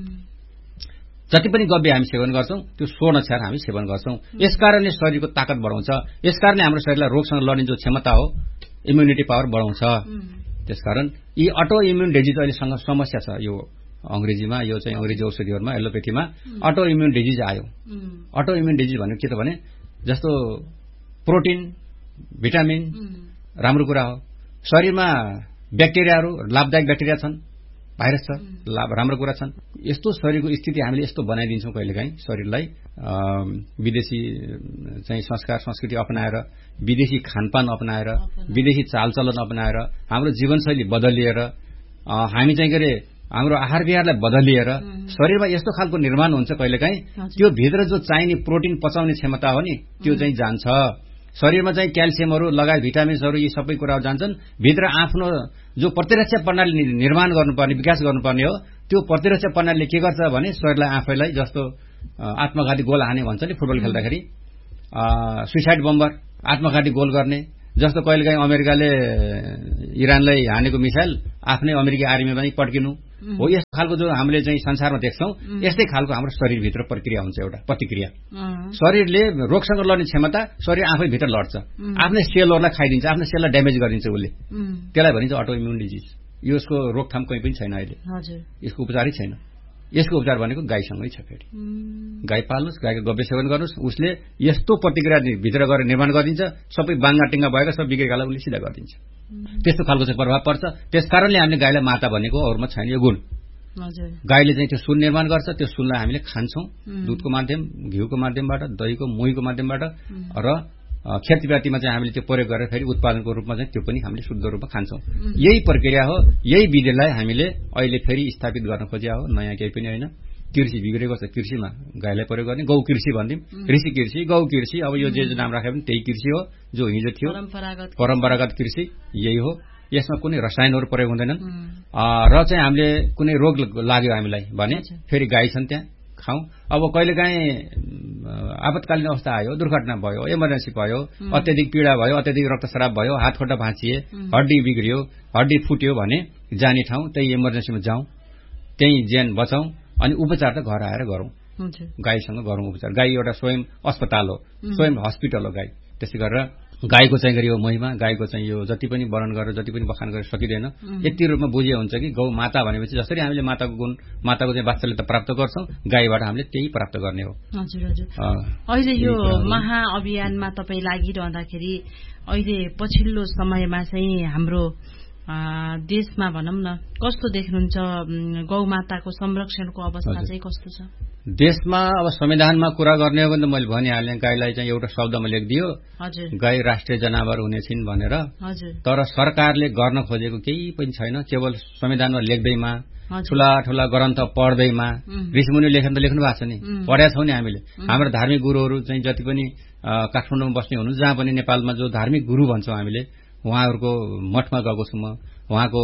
जति पनि गव्य हामी सेवन गर्छौं त्यो स्वर्ण छ्यार हामी सेवन गर्छौं। यसकारणले शरीरको ताकत बढाउँछ, यसकारणले हाम्रो शरीरलाई रोगसँग लड्ने जो क्षमता हो, इम्युनिटी पावर बढाउँछ। त्यसकारण यी अटो इम्युन डिजिज अहिलेसँग समस्या छ। यो अंग्रेजीमा, यो चाहिँ अंग्रेजी औषधिहरुमा, एलोपेथीमा अटो इम्युन डिजिज आयो। अटो इम्युन डिजिज भनेको के त भने जस्तो प्रोटिन, भिटामिन राम्रो कुरा हो, शरीरमा ब्याक्टेरियाहरू लाभदायक ब्याक्टेरिया छन्, भाइरस छ, लाभ राम्रो कुरा छन्। यस्तो शरीरको स्थिति हामीले यस्तो बनाइदिन्छौं कहिलेकाहीँ शरीरलाई विदेशी चाहिँ संस्कार संस्कृति अपनाएर, विदेशी खानपान अपनाएर, विदेशी चालचलन अपनाएर, हाम्रो जीवनशैली बदलिएर, हामी चाहिँ के अरे हाम्रो आहार विहारलाई बदलिएर शरीरमा यस्तो खालको निर्माण हुन्छ कहिलेकाहीँ त्यो भित्र जो चाहिने प्रोटिन पचाउने क्षमता हो नि त्यो चाहिँ जान्छ। शरीरमा चाहिँ क्याल्सियमहरू लगायत भिटामिन्सहरू यी सबै कुराहरू जान्छन् भित्र। आफ्नो जो प्रतिरक्षा प्रणाली निर्माण गर्नुपर्ने विकास गर्नुपर्ने हो त्यो प्रतिरक्षा प्रणालीले के गर्छ भने शरीरलाई आफैलाई जस्तो आत्मघाती गोल हाने भन्छ नि फुटबल खेल्दाखेरि, सुइसाइड बम्बर आत्मघाती गोल गर्ने, जस्तो कहिलेकाहीँ अमेरिकाले इरानलाई हानेको मिसाइल आफ्नै अमेरिकी आर्मीमा पनि पड्किनु हो। यस्तो खालको जो हामीले चाहिँ संसारमा देख्छौँ यस्तै खालको हाम्रो शरीरभित्र प्रक्रिया हुन्छ, एउटा प्रतिक्रिया। शरीरले रोगसँग लड्ने क्षमता शरीर आफै भित्र लड्छ, आफ्नै सेलहरूलाई खाइदिन्छ, आफ्नो सेललाई ड्यामेज गरिदिन्छ उसले, त्यसलाई भनिन्छ अटो इम्युन डिजिज। यसको रोकथाम कहीँ पनि छैन अहिले, यसको उपचारै छैन। यसको उपचार भनेको गाईसँगै छ। फेरि गाई पाल्नुहोस्, गाईको गव्य सेवन गर्नुहोस्, उसले यस्तो प्रतिक्रिया भित्र गरेर निर्माण गरिदिन्छ, सबै बाङ्गा टिङ्गा भएर सब बिग्रेकालाई उसले सिधा गरिदिन्छ। त्यस्तो खालको चाहिँ प्रभाव पर्छ। त्यसकारणले हामीले गाईलाई माता भनेको अरूमा छैन यो गुण। गाईले चाहिँ त्यो सुन निर्माण गर्छ, त्यो सुनलाई हामीले खान्छौँ दुधको माध्यम, घिउको माध्यमबाट, दहीको मोहीको माध्यमबाट, र खेतीपातीमा चाहिँ हामीले त्यो प्रयोग गरेर फेरि उत्पादनको रूपमा चाहिँ त्यो पनि हामीले शुद्ध रूपमा खान्छौँ। यही प्रक्रिया हो, यही विधिलाई हामीले अहिले फेरि स्थापित गर्न खोजिया हो, नयाँ केही पनि होइन। कृषि बिग्रेको छ, कृषिमा गाईलाई प्रयोग गर्ने, गौ कृषि भनिदिउँ, ऋषि कृषि, गौ कृषि, अब यो जे नाम राखे पनि त्यही कृषि हो जो हिजो थियो, परम्परागत कृषि यही हो। यसमा कुनै रसायनहरू प्रयोग हुँदैनन्। र चाहिँ हामीले कुनै रोग लाग्यो हामीलाई भने फेरि गाई छन् त्यहाँ, खाउँ। अब कहिलेकाहीँ आपतकालीन अवस्था आयो, दुर्घटना भयो, इमर्जेन्सी भयो, अत्याधिक पीडा भयो, अत्याधिक रक्तस्राव भयो, हात खुट्टा भाँचिए, हड्डी बिग्रियो, हड्डी फुट्यो भने जाने ठाउँ त्यही इमर्जेन्सीमा जाउँ, त्यही ज्यान बचाउँ, अनि उपचार त घर आएर गरौँ, गाईसँग गरौँ उपचार। गाई एउटा स्वयं अस्पताल हो, स्वयं हस्पिटल हो गाई। त्यसै गरेर गाईको चाहिँ गरी यो महिमा, गाईको चाहिँ यो जति पनि वर्णन गरेर जति पनि बखान गरेर सकिँदैन। यति रूपमा बुझे हुन्छ कि गौ माता भनेपछि जसरी हामीले माताको गुण, माताको चाहिँ वात्सल्यता प्राप्त गर्छौँ, गाईबाट हामीले त्यही प्राप्त गर्ने हो। हजुर हजुर। अहिले यो महाअभियानमा तपाईँ लागिरहँदाखेरि अहिले पछिल्लो समयमा चाहिँ हाम्रो देशमा भनौँ न कस्तो देख्नुहुन्छ, गौमाताको संरक्षणको अवस्था चाहिँ कस्तो छ देशमा? अब संविधानमा कुरा गर्ने हो भने त मैले भनिहालेँ, गाईलाई चाहिँ एउटा शब्दमा लेखिदियो, गाई राष्ट्रिय जनावर हुने छिन् भनेर। तर सरकारले गर्न खोजेको केही पनि छैन, केवल संविधानमा लेख्दैमा, ठूला ठूला ग्रन्थ पढ्दैमा। ऋषिमुनि लेखेर त लेख्नु भएको छ नि, पढेका छौँ नि हामीले। हाम्रो धार्मिक गुरुहरू चाहिँ जति पनि काठमाडौँमा बस्ने हुनुहुन्छ, जहाँ पनि नेपालमा जो धार्मिक गुरु भन्छौँ हामीले, उहाँहरूको मठमा गएको छु म, उहाँको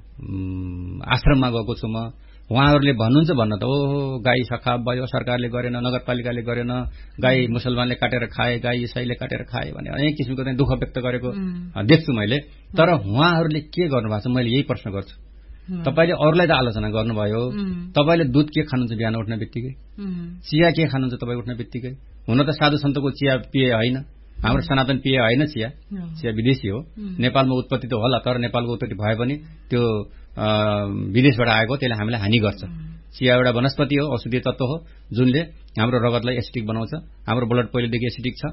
आश्रममा गएको छु म। उहाँहरूले भन्नुहुन्छ भन्न त ओ गाई सखाप भयो, सरकारले गरेन, नगरपालिकाले गरेन, गाई मुसलमानले काटेर खाए, गाई इसाईले काटेर खाए भने अनेक किसिमको चाहिँ दुःख व्यक्त गरेको देख्छु मैले। तर उहाँहरूले के गर्नुभएको छ मैले यही प्रश्न गर्छु। तपाईँले अरूलाई त आलोचना गर्नुभयो, तपाईँले दुध के खानुहुन्छ बिहान उठ्ने बित्तिकै, चिया के खानुहुन्छ तपाईँ उठ्ने बित्तिकै? हुन त साधु सन्तको चिया पिए होइन, हाम्रो सनातन पेय होइन चिया, चिया विदेशी हो। नेपालमा उत्पत्ति त होला, तर नेपालको उत्पत्ति भए पनि त्यो विदेशबाट आएको, त्यसले हामीलाई हानि गर्छ। चिया एउटा वनस्पति हो, औषधीय तत्व हो, जुनले हाम्रो रगतलाई एसिडिक बनाउँछ। हाम्रो ब्लड पहिलेदेखि एसिडिक छ।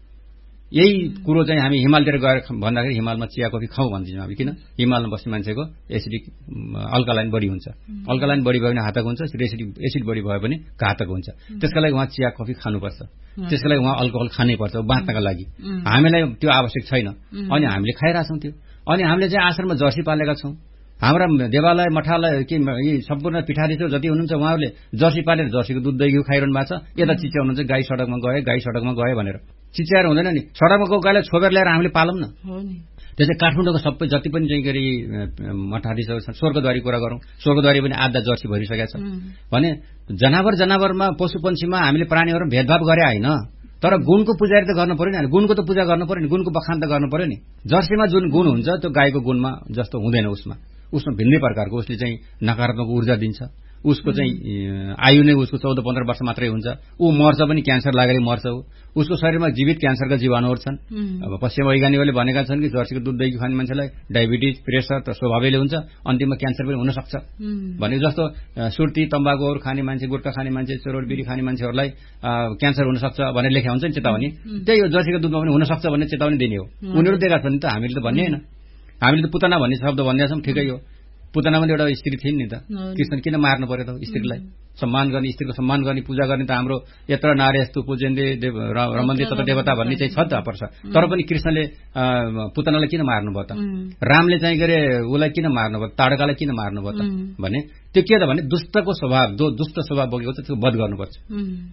यही कुरो चाहिँ हामी हिमालतिर गएर भन्दाखेरि हिमालमा चिया कफी खाउँ भन्छौँ हामी, किन? हिमालमा बस्ने मान्छेको एसिडिक अल्कालाइन बढी हुन्छ, अल्कालाइन बढी भयो भने घातक हुन्छ, एसिडिक एसिड बढी भयो भने घातक हुन्छ। त्यसका लागि उहाँ चिया कफी खानुपर्छ, त्यसका लागि उहाँ अल्कोहल खानै पर्छ बाँच्नका लागि। हामीलाई त्यो आवश्यक छैन, अनि हामीले खाइरहेछौँ त्यो। अनि हामीले चाहिँ आश्रममा जर्सी पालेका छौँ, हाम्रा देवालय मठालय के सम्पूर्ण पीठाधीश जति हुनुहुन्छ उहाँहरूले जर्सी पालेर जर्सीको दुध दही घिउ खाइरहनु भएको छ। यता चिच्या हुनुहुन्छ गाई सडकमा गए, गाई सडकमा गए भनेर चिच्याएर हुँदैन नि। सडकमा गएको गाईलाई छोपेर ल्याएर हामीले पालौँ न। त्यसै काठमाडौँको सबै जति पनि चाहिँ गरी मठाधीशहरू छन्, स्वर्गद्वारी कुरा गरौँ, स्वर्गद्वारी पनि आधा जर्सी भरिसकेका छ भने जनावर जनावरमा पशु पन्छीमा हामीले प्राणीहरू भेदभाव गरे होइन, तर गुणको पुजारी त गर्नु पर्यो नि, गुणको त पूजा गर्नु पर्यो नि, गुणको बखान त गर्नु पर्यो नि। जर्सीमा जुन गुण हुन्छ त्यो गाईको गुणमा जस्तो हुँदैन, उसमा उसमा भिन्नै प्रकारको उसले चाहिँ नकारात्मक ऊर्जा दिन्छ। उसको चाहिँ आयु नै उसको चौध पन्ध्र वर्ष मात्रै हुन्छ, ऊ मर्छ पनि क्यान्सर लागेर मर्छ। उसको शरीरमा जीवित क्यान्सरका जीवाणुहरू छन्। अब पश्चिम वैज्ञानिकहरूले भनेका छन् कि जर्सीको दुध दही खाने मान्छेलाई डायबिटिज प्रेसर त स्वभावैले हुन्छ, अन्तिममा क्यान्सर पनि हुन सक्छ भनेको जस्तो सुर्ती तम्बाकुहरू खाने मान्छे, गुट्का खाने मान्छे, चोरोट बिडी खाने मान्छेहरूलाई क्यान्सर हुन सक्छ भनेर लेखा हुन्छ नि चेतावनी। त्यही हो, जर्सीको दुधमा पनि हुन सक्छ भन्ने चेतावनी दिने हो। उनीहरू दिएका छन् नि त, हामीले त भन्ने होइन। हामीले त पुतना भन्ने शब्द भनिदिएका छौँ, ठिकै हो। पुतना पनि एउटा स्त्री थिइन् नि त, कृष्ण किन मार्नु पर्यो त स्त्रीलाई? सम्मान गर्ने, स्त्रीको सम्मान गर्ने, पूजा गर्ने त हाम्रो यत्र नारी यस्तो पूजन्ते रमन्ते तत्र देवता भन्ने चाहिँ छ त पर्छ। तर पनि कृष्णले पुतनालाई किन मार्नुभयो त? रामले चाहिँ के अरे उसलाई किन मार्नुभयो, ताडकालाई किन मार्नुभयो त भने त्यो के त भने दुष्टको स्वभाव, जो दुष्ट स्वभाव बोकेको छ त्यो वध गर्नुपर्छ।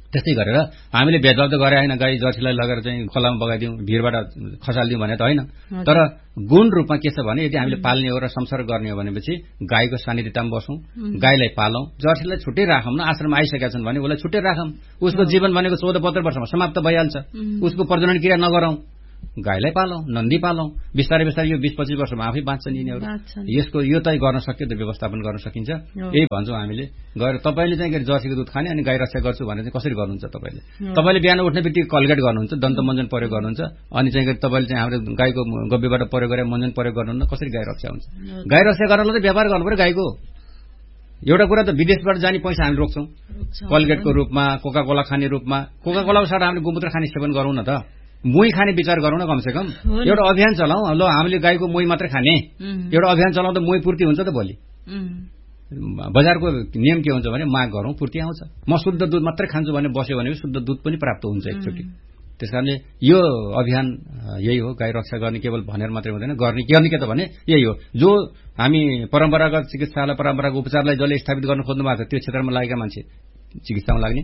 त्यस्तै गरेर हामीले भेदभाव त गरे होइन, गाई जर्सीलाई लगेर चाहिँ खोलामा बगाइदिउँ, भिरबाट खसालिदिउँ भने त होइन। तर गुण रूपमा के छ भने यदि हामीले पाल्ने हो र संसार गर्ने हो भनेपछि गाईको सान्निध्यतामा बसौँ, गाईलाई पालौँ, जर्सीलाई छुट्टै राखौँ न। आश्रममा आइसकेका छन् भने उसलाई छुट्टै राखौँ, उसको जीवन भनेको चौध पन्ध्र वर्षमा समाप्त भइहाल्छ, उसको प्रजनन क्रिया नगरौँ, गाईलाई पालौँ, नन्दी पालौँ, बिस्तारै बिस्तारै यो बीस पच्चीस वर्षमा आफै बाँच्छन् यिनीहरू। यसको यो तय गर्न सक्यो त व्यवस्थापन गर्न सकिन्छ। यही भन्छौँ हामीले। गएर तपाईँले चाहिँ जर्सीको दुध खाने अनि गाई रक्षा गर्छु भने चाहिँ कसरी गर्नुहुन्छ तपाईँले? तपाईँले बिहान उठ्ने बित्तिकै कलगेट गर्नुहुन्छ, दन्त मञ्जन प्रयोग गर्नुहुन्छ, अनि चाहिँ तपाईँले चाहिँ हाम्रो गाईको गब्बीबाट प्रयोग गरेर मञ्जन प्रयोग गर्नुहुन्न, कसरी गाई रक्षा हुन्छ? गाई रक्षा गर्नलाई त व्यापार गर्नु पऱ्यो गाईको। एउटा कुरा त विदेशबाट जाने पैसा हामी रोक्छौँ कलगेटको रूपमा, कोका कोला खाने रूपमा। कोका कोलाको साथ हामीले गोमूत्र खाने सेवन गरौँ न त, मोही खाने विचार गरौँ न कमसे कम। एउटा अभियान चलाउँ, ल हामीले गाईको मोही मात्रै खाने, एउटा अभियान चलाउँदा मोही पूर्ति हुन्छ त भोलि। बजारको नियम के हुन्छ भने माग गरौँ, पूर्ति आउँछ। म शुद्ध दुध मात्रै खान्छु भने बस्यो भने शुद्ध दुध पनि प्राप्त हुन्छ एकचोटि। त्यस कारणले यो अभियान यही हो, गाई रक्षा गर्ने केवल भनेर मात्रै हुँदैन, गर्ने गर्ने के त भने यही हो। जो हामी परम्परागत चिकित्सालाई, परम्परागत उपचारलाई जसले स्थापित गर्न खोज्नु भएको छ त्यो क्षेत्रमा लागेका मान्छे, चिकित्सामा लाग्ने,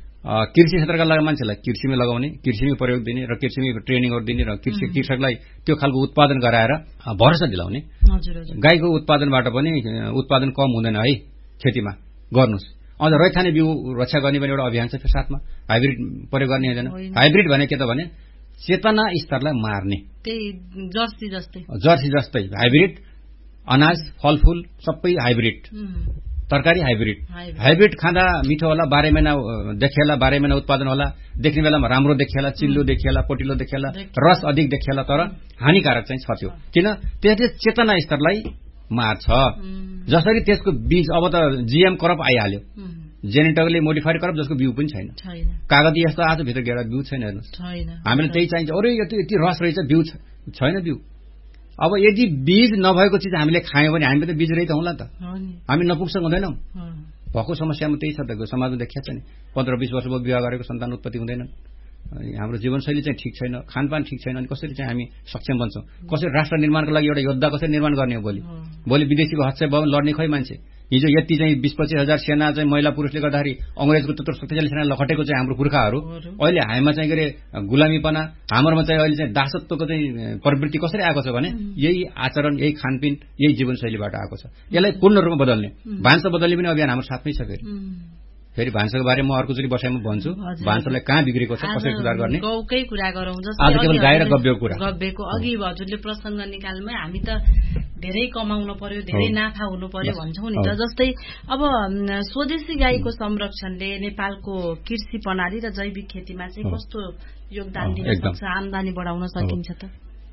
कृषि क्षेत्रका लागि मान्छेलाई कृषिमै लगाउने, कृषिमै प्रयोग दिने र कृषिमै ट्रेनिङहरू दिने र कृषि कृषकलाई त्यो खालको उत्पादन गराएर भरोसा दिलाउने। गाईको उत्पादनबाट पनि उत्पादन कम हुँदैन है, खेतीमा गर्नुहोस्। अझ रैथाने बिउ रक्षा गर्ने पनि एउटा अभियान छ फेरि साथमा। हाइब्रिड प्रयोग गर्ने हुँदैन। हाइब्रिड भने के त भने चेतना स्तरलाई मार्ने, त्यही जर्सी जस्तै जर्सी जस्तै हाइब्रिड, अनाज फलफूल सबै हाइब्रिड, तरकारी हाइब्रिड। हाइब्रिड खाँदा मिठो होला, बाह्र महिना देखिएला, बाह्र महिना उत्पादन होला, देख्ने बेलामा राम्रो देखिएला, चिल्लो देखिएला, पोटिलो देखिएला, रस अधिक देखिएला, तर हानिकारक चाहिँ छ त्यो। किन? त्यसले चेतना स्तरलाई मार्छ। जसरी त्यसको बीज अब त जीएम क्रप आइहाल्यो, जेनेटिकली मोडिफाइड क्रप, जसको बिउ पनि छैन, कागती यस्तो आज भित्र गेडा बिउ छैन। हेर्नुहोस्, हामीले त्यही चाहिन्छ। अरे यो त यति रस रहेछ, बिउ छैन बिउ। अब यदि बीज नभएको चिज हामीले खायौँ भने हामी त बीज रहित हौँला त, हामी नपुग्छौँ हुँदैनौँ। भएको समस्यामा त्यही छ त, समाजमा देखिया छ नि, पन्ध्र बिस वर्ष भयो विवाह गरेको सन्तान उत्पत्ति हुँदैनन्। हाम्रो जीवनशैली चाहिँ ठिक छैन, खानपान ठिक छैन, अनि कसरी चाहिँ हामी सक्षम बन्छौँ? कसरी राष्ट्र निर्माणको लागि एउटा योद्धा कसरी निर्माण गर्ने हो? भोलि भोलि विदेशीको हस्तक्षेप भयो लड्ने खै मान्छे। हिजो यति चाहिँ बीस पच्चीस हजार सेना चाहिँ महिला पुरुषले गर्दाखेरि अङ्ग्रेजको त्यत्रो शक्तिशाली सेना लखटेको चाहिँ हाम्रो पुर्खाहरू अहिले हामीमा चाहिँ के अरे गुलामीपना, हाम्रोमा चाहिँ अहिले चाहिँ दासत्वको चाहिँ प्रवृत्ति कसरी आएको छ भने यही आचरण, यही खानपिन, यही जीवनशैलीबाट आएको छ। यसलाई पूर्ण रूपमा बदल्ने, भान्सा बदल्ने पनि अभियान हाम्रो साथमै छ। फेरि फेरि भान्साको बारेमा म अर्कोचोटि बसाइमा भन्छु, भान्सालाई कहाँ बिग्रेको छ, कसरी सुधार गर्ने, गाउँकै कुरा गरौँ। आज केवल गाई र गब्बेको कुरा, गब्बेको अघि हजुरले प्रसङ्ग निकाल्मै हामी त धेरै कमाउन पर्यो, धेरै नाफा हुनु पर्यो भन्छौँ नि त। जस्तै अब स्वदेशी गाईको संरक्षणले नेपालको कृषि प्रणाली र जैविक खेतीमा चाहिँ कस्तो योगदान दिन सक्छ, आमदानी बढाउन सकिन्छ त?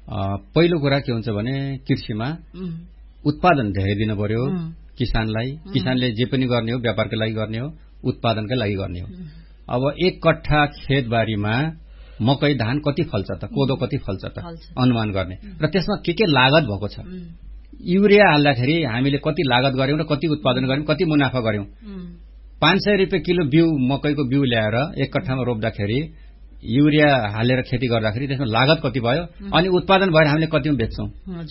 पहिलो कुरा के हुन्छ भने कृषिमा उत्पादन धेरै दिनु पर्यो किसानलाई। किसानले जे पनि गर्ने हो व्यापारको लागि गर्ने हो, उत्पादनकै लागि गर्ने हो। अब एक कट्ठा खेतबारीमा मकै धान कति फल्छ त, कोदो कति फल्छ त अनुमान गर्ने, र त्यसमा के के लागत भएको छ। युरिया हाल्दाखेरि हामीले कति लागत गर्यौं र कति उत्पादन गर्यौं, कति मुनाफा गर्यौं। पाँच सय रुपियाँ किलो बिउ मकैको बिउ ल्याएर एक कट्ठामा रोप्दाखेरि युरिया हालेर खेती गर्दाखेरि त्यसमा लागत कति भयो अनि उत्पादन भएर हामीले कतिमा बेच्छौं।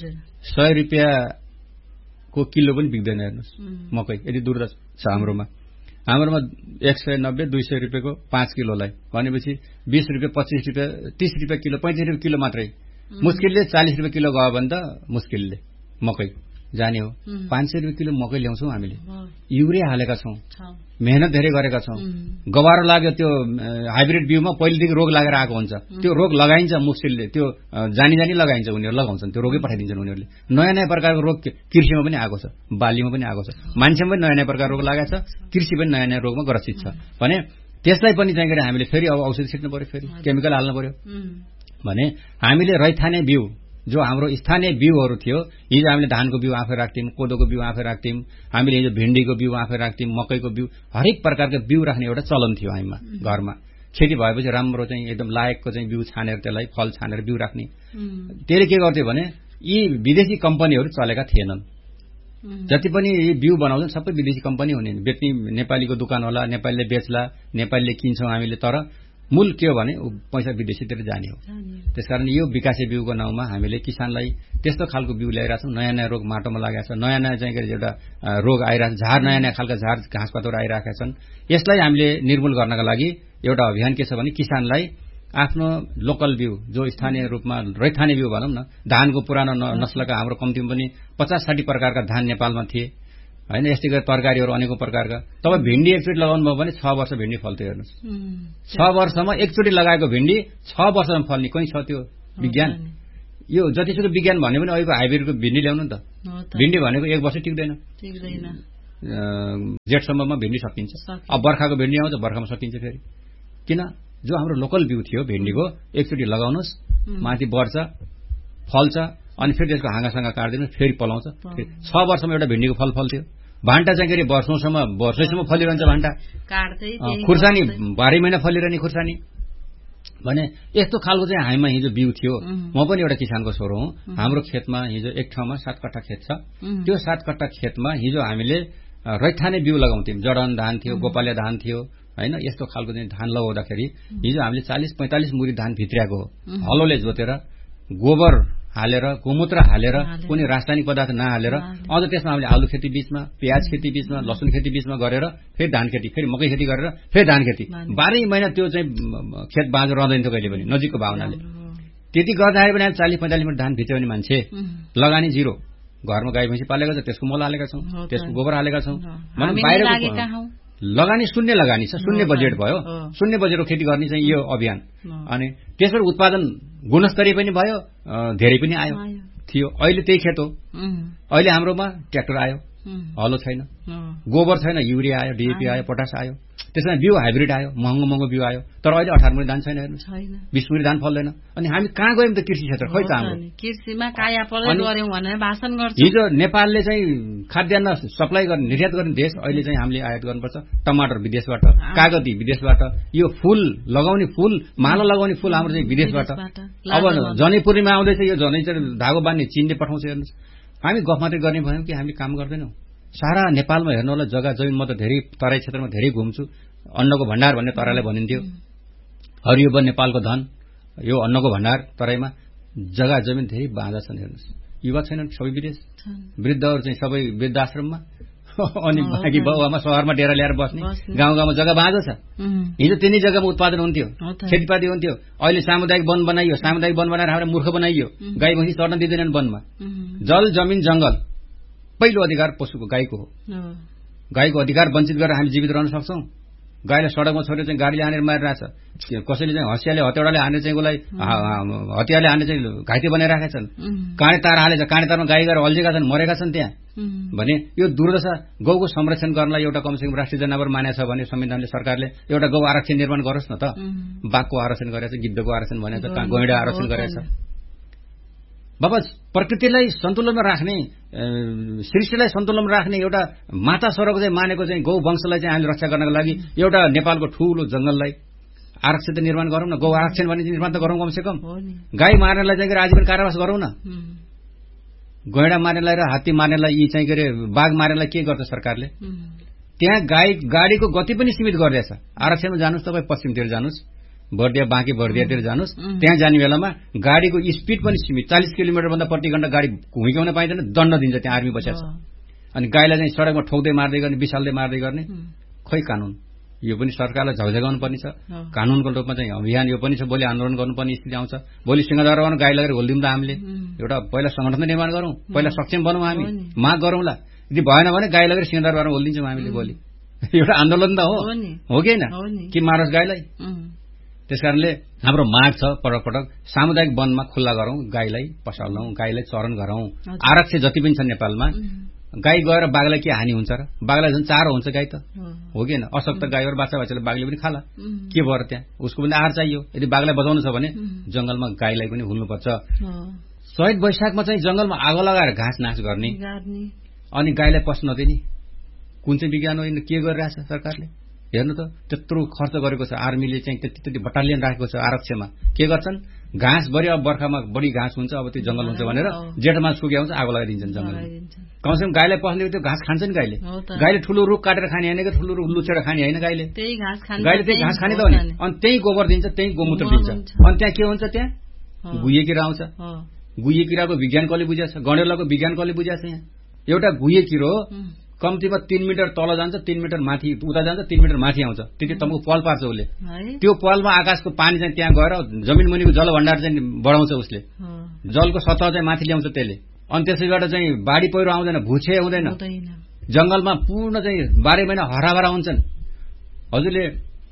सय रुपियाँको किलो पनि बिक्दैन। हेर्नुहोस् मकै यदि दूर छ हाम्रोमा हाम्रोमा एक सय नब्बे दुई सय रुपियाँको पाँच किलोलाई भनेपछि बीस रुपियाँ पच्चीस रुपियाँ तीस रुपियाँ किलो पैंतिस रुपियाँ किलो मात्रै। मुस्किलले चालीस रुपियाँ किलो गयो भने त मुस्किलले मकै जाने हो। पाँच सय रुपियाँ किलो मकै ल्याउँछौँ हामीले, युरिया हालेका छौँ, मेहनत धेरै गरेका छौँ, गवारो लाग्यो। त्यो हाइब्रिड बिउमा पहिलेदेखि रोग लागेर आएको हुन्छ, त्यो रोग लगाइन्छ मुस्किलले, त्यो जानी जानी लगाइन्छ, उनीहरू लगाउँछन्, त्यो रोगै पठाइदिन्छन् उनीहरूले। नयाँ नयाँ प्रकारको रोग कृषिमा पनि आएको छ, बालीमा पनि आएको छ, मान्छेमा पनि नयाँ नयाँ प्रकारको रोग लागेको छ, कृषि पनि नयाँ नयाँ रोगमा ग्रसित छ भने त्यसलाई पनि चाहिँ हामीले फेरि अब औषधि छिट्नु पर्यो, फेरि केमिकल हाल्नु पर्यो भने हामीले रैथाने बिउ जो हाम्रो स्थानीय बिउहरू थियो, हिजो हामीले धानको बिउ आफै राख्थ्यौं, कोदोको बिउ आफै राख्थ्यौं, हामीले हिजो भिन्डीको बिउ आफै राख्थ्यौं, मकैको बिउ, हरेक प्रकारको बिउ राख्ने एउटा चलन थियो हामीमा घरमा। खेती भएपछि राम्रो चाहिँ एकदम लायकको चाहिँ बिउ छानेर त्यसलाई फल छानेर बिउ राख्ने। त्यसले के गर्थ्यो भने यी विदेशी कम्पनीहरू चलेका थिएनन्। जति पनि बिउ बनाउँछन् सबै विदेशी कम्पनी हुने, बेच्ने नेपालीको दोकान होला, नेपालीले बेच्ला, नेपालीले किन्छौं हामीले। तर मूल के हो भने पैसा विदेशीतिर जाने हो। त्यसकारण यो विकासे बिउको नाउँमा हामीले किसानलाई त्यस्तो खालको बिउ ल्याइरहेको छौँ। नयाँ नयाँ रोग माटोमा लागेको छ, नयाँ नयाँ चाहिँ एउटा रोग आइरहेको छ, झार नयाँ नयाँ खालका झार घाँसपातहरू आइरहेका छन्। यसलाई हामीले निर्मूल गर्नका लागि एउटा अभियान के छ भने किसानलाई आफ्नो लोकल बिउ जो स्थानीय रूपमा रैथाने बिउ भनौँ न, धानको पुरानो नस्लका हाम्रो कम्तीमा पनि पचास साठी प्रकारका धान नेपालमा थिए होइन। यस्तै गरी तरकारीहरू अनेकौं प्रकारका। तपाईँ भिन्डी एकचोटि लगाउनु भयो भने छ वर्ष भिन्डी फल्थ्यो। हेर्नुहोस्, छ वर्षमा एकचोटि लगाएको भिन्डी छ वर्षमा फल्ने कहीँ छ त्यो विज्ञान? यो जतिसुकै विज्ञान भने पनि अहिलेको हाइब्रिडको भिन्डी ल्याउनु नि त। भिन्डी भनेको एक वर्ष टिक्दैन, जेठसम्ममा भिन्डी सकिन्छ। अब बर्खाको भिन्डी आउँछ, बर्खामा सकिन्छ फेरि। किन? जो हाम्रो लोकल बिउ थियो भिन्डीको एकचोटि लगाउनुहोस्, माथि बढ्छ, फल्छ, अनि फेरि त्यसको हाँगासँग काट्दिनु, फेरि पलाउँछ। छ वर्षमा एउटा भिन्डीको फल फल्थ्यो। भान्टा चाहिँ के अरे वर्षौंसम्म वर्षैसम्म फलिरहन्छ भान्टा, खुर्सानी बाह्रै महिना फलिरहने खुर्सानी भने यस्तो खालको चाहिँ हामीमा हिजो बिउ थियो। म पनि एउटा किसानको छोरो हुँ। हाम्रो खेतमा हिजो एक ठाउँमा सात कट्ठा खेत छ। त्यो सात कट्ठा खेतमा हिजो हामीले रैथाने बिउ लगाउँथ्यौँ। जडन धान थियो, गोपालिया धान थियो होइन। यस्तो खालको चाहिँ धान लगाउँदाखेरि हिजो हामीले चालिस पैंतालिस मुरी धान भित्र्याएको हो। हलोले जोतेर गोबर हालेर, गोमूत्र हालेर, कुनै रासायनिक पदार्थ नहालेर, अझ त्यसमा हामीले आलु खेती बीचमा, प्याज खेती बीचमा, लसुन खेती बीचमा गरेर फेरि धान खेती, फेरि मकै खेती गरेर फेरि धान खेती, बाह्रै महिना त्यो चाहिँ खेत बाँझो रहँदैन कहिले पनि नजिकको भावनाले। त्यति गर्दाखेरि पनि चालिस पैंतालिस मिनट धान भित्राउने मान्छे, लगानी जिरो। घरमा गाई भैँसी पालेका छ, त्यसको मल हालेका छौँ, त्यसको गोबर हालेका छौँ। बाहिर लगानी शून्य लगानी छ, शून्य बजेट भयो। शून्य बजेटको खेती गर्ने चाहिँ यो अभियान। अनि त्यसबाट उत्पादन गुणस्तरीय पनि भयो, धेरै पनि आयो थियो। अहिले त्यही खेत हो। अहिले हाम्रोमा ट्र्याक्टर आयो, हलो छैन, गोबर छैन, युरिया आयो, डिएपी आयो, पोटास आयो। त्यसमा बिउ हाइब्रिड आयो, महँगो महँगो बिउ आयो। तर अहिले अठार मुरी धान छैन, हेर्नुहोस्, बीस मुरी धान फल्दैन। अनि हामी कहाँ गयौँ त? कृषि क्षेत्र खोइ त हाम्रो कृषिमा काया पलट गर्यौँ भनेर भाषण गर्छ। हिजो नेपालले चाहिँ खाद्यान्न सप्लाई गर्ने, निर्यात गर्ने देश, अहिले चाहिँ हामीले आयात गर्नुपर्छ टमाटर विदेशबाट, कागती विदेशबाट, यो फूल लगाउने फूल, माला लगाउने फूल हाम्रो चाहिँ विदेशबाट। अब जनै पूर्णिमा आउँदैछ, यो जनै चाहिँ धागो बान्ने चीनले पठाउँछ। हेर्नुहोस्, हामी गफ मात्रै गर्ने भयौँ कि हामीले काम गर्दैनौँ। सारा नेपालमा हेर्नु होला जग्गा जमिन, म त धेरै तराई क्षेत्रमा धेरै घुम्छु। अन्नको भण्डार भन्ने तराईलाई भनिन्थ्यो। हरियो वन नेपालको धन, यो अन्नको भण्डार तराईमा। जग्गा जमिन धेरै बाँझा छन्। हेर्नुहोस्, युवा छैनन्, सबै विदेश, वृद्धहरू चाहिँ सबै वृद्धाश्रममा, अनि बाँकी बाउआमा सहरमा डेरा ल्याएर बस्ने। गाउँ गाउँमा जग्गा बाँझो छ। हिजो तिनै जग्गामा उत्पादन हुन्थ्यो, खेतीपाती हुन्थ्यो। अहिले सामुदायिक वन बनाइयो, सामुदायिक वन बनाएर हाम्रो मूर्ख बनाइयो। गाई भैँसी चढ्न दिँदैनन् वनमा। जल जमिन जंगल पहिलो अधिकार पशुको, गाईको हो। गाईको अधिकार वञ्चित गरेर हामी जीवित रहन सक्छौं? गाईलाई सडकमा छोडेर चाहिँ गाडीले हानेर मारिरहेछ, कसैले चाहिँ हँसियाले हतियाडाले हानेर चाहिँ उसलाई हतियारले हानेर चाहिँ घाइते बनाइरहेका छन्। काँडे तार हालेछ, काँडे तारमा गाई गएर अल्झेका छन्, मरेका छन् त्यहाँ। भने यो दुर्दशा। गौको संरक्षण गर्नलाई एउटा कमसेकम राष्ट्रिय जनावर मानेछ भने संविधानले, सरकारले एउटा गौ आरक्षण निर्माण गरोस् न त। बाघको आरक्षण गरेछ, गिद्धको आरक्षण भनेछ, गैंडा आरक्षण गरेछ। बाबा प्रकृतिलाई सन्तुलनमा राख्ने, सृष्टिलाई सन्तुलनमा राख्ने एउटा माता स्वरको चाहिँ मानेको चाहिँ गौ वंशलाई चाहिँ हामीले रक्षा गर्नको लागि एउटा नेपालको ठूलो जंगललाई आरक्षण त निर्माण गरौँ न। गौ आरक्षण भने निर्माण त गरौँ कमसे कम। गाई मार्नेलाई चाहिँ आजीवन कारावास गरौँ न। गैंडा मार्नेलाई र हात्ती मार्नेलाई, यी चाहिँ के अरे बाघ मार्नेलाई के गर्छ सरकारले? त्यहाँ गाई गाडीको गति पनि सीमित गरिरहेछ। आरक्षणमा जानुस्, तपाईँ पश्चिमतिर जानुस्, बर्दिया बाँकी बर्दियातिर जानुस्, त्यहाँ जाने बेलामा गाडीको स्पिड पनि सीमित, चालीस किलोमिटर भन्दा प्रति घण्टा गाडी हुर्काउन पाइँदैन, दण्ड दिन्छ। त्यहाँ आर्मी बसेको छ। अनि गाईलाई चाहिँ सडकमा ठोक्दै मार्दै गर्ने, विशाल्दै मार्दै गर्ने। खोइ कानून? यो पनि सरकारलाई झगझगाउनु पर्ने छ। कानूनको रूपमा चाहिँ अभियान यो पनि छ। भोलि आन्दोलन गर्नुपर्ने स्थिति आउँछ। भोलि सिंहदरबारमा गाई लगेर होलिदिउँ त हामीले। एउटा पहिला संगठन निर्माण गरौँ, पहिला सक्षम बनौँ, हामी माग गरौँला। यदि भएन भने गाई लगेर सिंहदरबारमा होलिदिन्छौँ हामीले। भोलि एउटा आन्दोलन त हो, हो कि होइन? कि मारोस् गाईलाई? त्यसकारणले हाम्रो माग छ पटक पटक सामुदायिक वनमा खुल्ला गरौँ, गाईलाई पसालौँ, गाईलाई चरण गरौँ। आरक्षण जति पनि छन् नेपालमा, गाई गएर बाघलाई के हानि हुन्छ र? बाघलाई झन् चारो हुन्छ गाई त, हो कि होइन? अशक्त गाईहरू बाछा बाछाले बाघले पनि खाला, के भएर त्यहाँ उसको पनि आहार चाहियो। यदि बाघलाई बचाउनु छ भने जंगलमा गाईलाई पनि हुनुपर्छ। चैत वैशाखमा चाहिँ जंगलमा आगो लगाएर घाँस नाश गर्ने अनि गाईलाई पस्न नदिने, कुन चाहिँ विज्ञान हो? के गरिरहेछ सरकारले? हेर्नु त त्यत्रो खर्च गरेको छ आर्मीले चाहिँ त्यति त्यति बटालियन राखेको छ आरक्षमा के गर्छन् घाँस बढी अब बर्खामा बढी घाँस हुन्छ अब त्यो जंगल हुन्छ भनेर जेठमा सुक्याउँछ आगो लगाइदिन्छन् जंगल कमसेकम गाईलाई पस्ने त्यो घाँस खान्छ नि गाईले गाईले ठुलो रुख काटेर खाने होइन कि ठुलो रुख लुचेर खाने होइन गाईले गाईले त्यही घाँस खाने त हो नि अनि त्यही गोबर दिन्छ त्यही गोमूत्र दिन्छ अनि त्यहाँ के हुन्छ त्यहाँ गुहे किरा आउँछ गुहे किराको विज्ञान कसले बुझाएको छ गणेलाको विज्ञान कसले बुझाएको छ यहाँ एउटा गुहे किरो कम्तीमा तीन मिटर तल जान्छ तीन मिटर माथि उता जान्छ तीन मिटर माथि आउँछ त्यति तपाईँको पल पार्छ उसले त्यो पलमा आकाशको पानी चाहिँ त्यहाँ गएर जमिन मुनिको जल भण्डार चाहिँ बढाउँछ उसले जलको सतह चाहिँ माथि ल्याउँछ त्यसले अनि त्यसैबाट चाहिँ बाढी पहिरो आउँदैन भुछे हुँदैन जंगलमा पूर्ण चाहिँ बाह्रै महिना हराभरा हुन्छन् हजुरले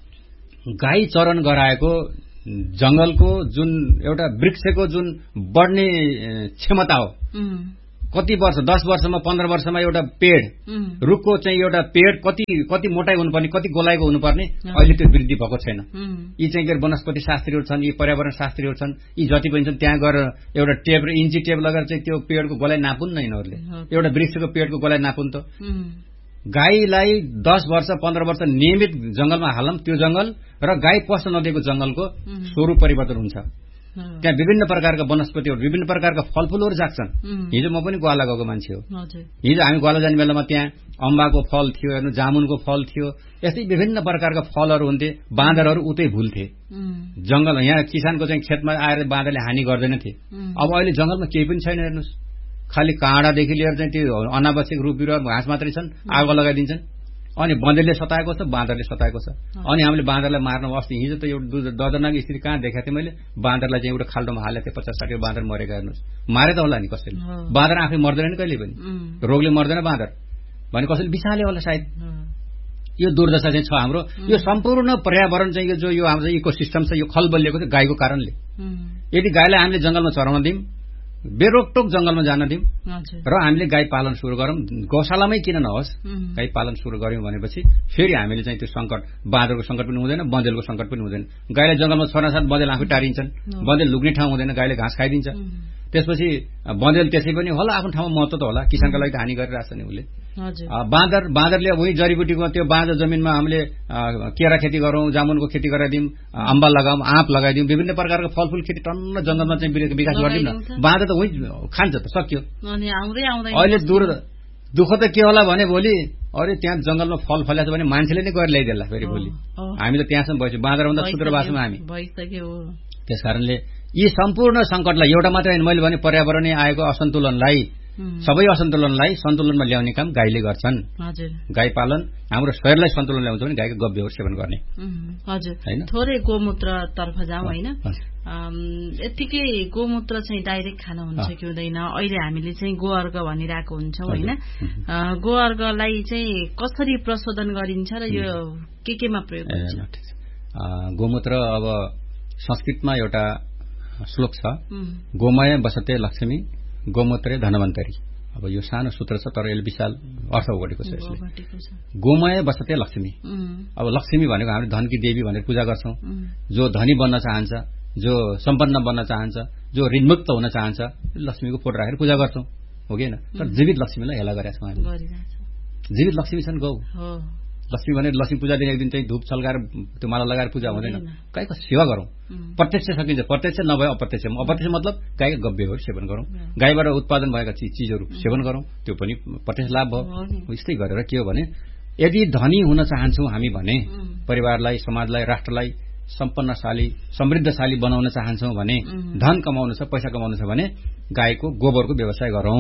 गाई चरण गराएको जंगलको जुन एउटा वृक्षको जुन बढ्ने क्षमता हो कति वर्ष दस वर्षमा पन्ध्र वर्षमा एउटा पेड़ रुखको चाहिँ एउटा पेड़ कति कति मोटाइ हुनुपर्ने कति गोलाइको हुनुपर्ने अहिले त्यो वृद्धि भएको छैन यी चाहिँ वनस्पति शास्त्रीहरू छन् यी पर्यावरण शास्त्रीहरू छन् यी जति पनि छन् त्यहाँ गएर एउटा टेप र इन्ची टेप लगाएर चाहिँ त्यो पेड़को गोलाइ नापुन् न यिनीहरूले एउटा वृक्षको पेड़को गोलाइ नापुन् त गाईलाई दस वर्ष पन्ध्र वर्ष नियमित जंगलमा हालौं त्यो जंगल र गाई पस्न नदिएको जंगलको स्वरूप परिवर्तन हुन्छ त्यहाँ विभिन्न प्रकारका वनस्पतिहरू विभिन्न प्रकारका फलफूलहरू जाग्छन् हिजो म पनि ग्वाला गएको मान्छे हो हिजो हामी ग्वाला जाने बेलामा त्यहाँ अम्बाको फल थियो हेर्नु जामुनको फल थियो यस्तै विभिन्न प्रकारका फलहरू हुन्थे बाँदरहरू उतै भुल्थे जंगल यहाँ किसानको चाहिँ खेतमा आएर बाँदरले हानि गर्दैनथे अब अहिले जंगलमा केही पनि छैन हेर्नुहोस् खालि काँडादेखि लिएर चाहिँ त्यो अनावश्यक रुख बिरुवा घाँस मात्रै छन् आगो लगाइदिन्छन् अनि बँदेलले सताएको छ बाँदरले सताएको छ अनि हामीले बाँदरलाई मार्न अस्ति हिजो त एउटा दर्दनाक स्थिति कहाँ देखाएको थिएँ मैले बाँदरलाई चाहिँ एउटा खाल्डोमा हालेको थिएँ पचास साठी बाँदर मरेका हेर्नुहोस् मारे त होला नि कसैले बाँदर आफै मर्दैन नि कहिले पनि रोगले मर्दैन बाँदर भने कसैले बिसाले होला सायद यो दुर्दशा चाहिँ छ हाम्रो यो सम्पूर्ण पर्यावरण चाहिँ यो जो यो हाम्रो इको सिस्टम छ यो खलबलिएको छ गाईको कारणले यदि गाईलाई हामीले जंगलमा चराउन दिउँ बेरोकटोक जंगलमा जान दिउँ र हामीले गाई पालन सुरु गरौं गौशालामै किन नहोस् गाई पालन सुरु गर्यौं भनेपछि फेरि हामीले चाहिँ त्यो संकट बाँदरको संकट पनि हुँदैन बँदेलको संकट पनि हुँदैन गाईलाई जंगलमा छोड्न साथ बँदेल आफै टारिन्छन् बँदेल लुक्ने ठाउँ हुँदैन गाईले घाँस खाइदिन्छ त्यसपछि बँदेल त्यसै पनि होला आफ्नो ठाउँमा महत्व त होला किसानका लागि त हानि गरिरहेछ नि उसले बाँदर बाँदरले उही जडीबुटीको त्यो बाँझो जमिनमा हामीले केरा खेती गरौं जामुनको खेती गराइदिउँ अम्बा लगाऊं आँप लगाइदिउँ विभिन्न प्रकारको फलफूल खेती टन्न जंगलमा चाहिँ विकास गरिदिउँ न बाँदर त उही खान्छ त सक्यो अहिले दूर दुःख त के होला भने भोलि अरे त्यहाँ जंगलमा फल फल्याछ भने मान्छेले नै गएर ल्याइदेला फेरि भोलि हामी त त्यहाँसम्म भएछौँ बाँदरभन्दा क्षुद्रवासमा हामी त्यसकारणले यी सम्पूर्ण संकटलाई एउटा मात्रै होइन मैले भने पर्यावरणीय आएको असन्तुलनलाई सबै असन्तुलनलाई सन्तुलनमा ल्याउने काम गाईले गर्छन् गाई पालन हाम्रो शरीरलाई सन्तुलन ल्याउँछ भने गाईको गव्यहरू सेवन गर्ने हजुर थोरै गोमूत्र तर्फ जाउँ होइन यतिकै गोमूत्र चाहिँ डाइरेक्ट खान हुन्छ कि हुँदैन अहिले हामीले चाहिँ गोअर्ग भनिरहेको हुन्छौँ होइन गोअर्गलाई चाहिँ कसरी प्रशोधन गरिन्छ र यो के केमा प्रयोग हुन्छ गोमूत्र अब संस्कृतमा एउटा श्लोक छ गोमय बसते लक्ष्मी गोमूत्रे धनवन्तरी अब यो सानो सूत्र छ तर यसले विशाल अर्थ ओगटेको छ यसले गोमय बसते लक्ष्मी अब लक्ष्मी भनेको हामीले धनकी देवी भनेर पूजा गर्छौं जो धनी बन्न चाहन्छ जो सम्पन्न बन्न चाहन्छ जो ऋणमुक्त हुन चाहन्छ लक्ष्मीको फोटो राखेर पूजा गर्छौं हो कि हैन तर जीवित लक्ष्मीलाई हेला गरेका छौं हामी जीवित लक्ष्मी छन् गौ लक्ष्मी भने लक्ष्मी पूजा दिन एक दिन चाहिँ धूप छल्काएर त्यो माला लगाएर पूजा हुँदैन गाईको सेवा गरौं प्रत्यक्ष सकिन्छ प्रत्यक्ष नभए अप्रत्यक्ष अप्रत्यक्ष मतलब गाईको गव्यहरू सेवन गरौं गाईबाट उत्पादन भएका चीजहरू सेवन गरौं त्यो पनि प्रत्यक्ष लाभ भयो यस्तै गरेर के हो भने यदि धनी हुन चाहन्छौं हामी भने परिवारलाई समाजलाई राष्ट्रलाई सम्पन्नशाली समृद्धशाली बनाउन चाहन्छौं भने धन कमाउनु छ पैसा कमाउनु छ भने गाईको गोबरको व्यवसाय गरौं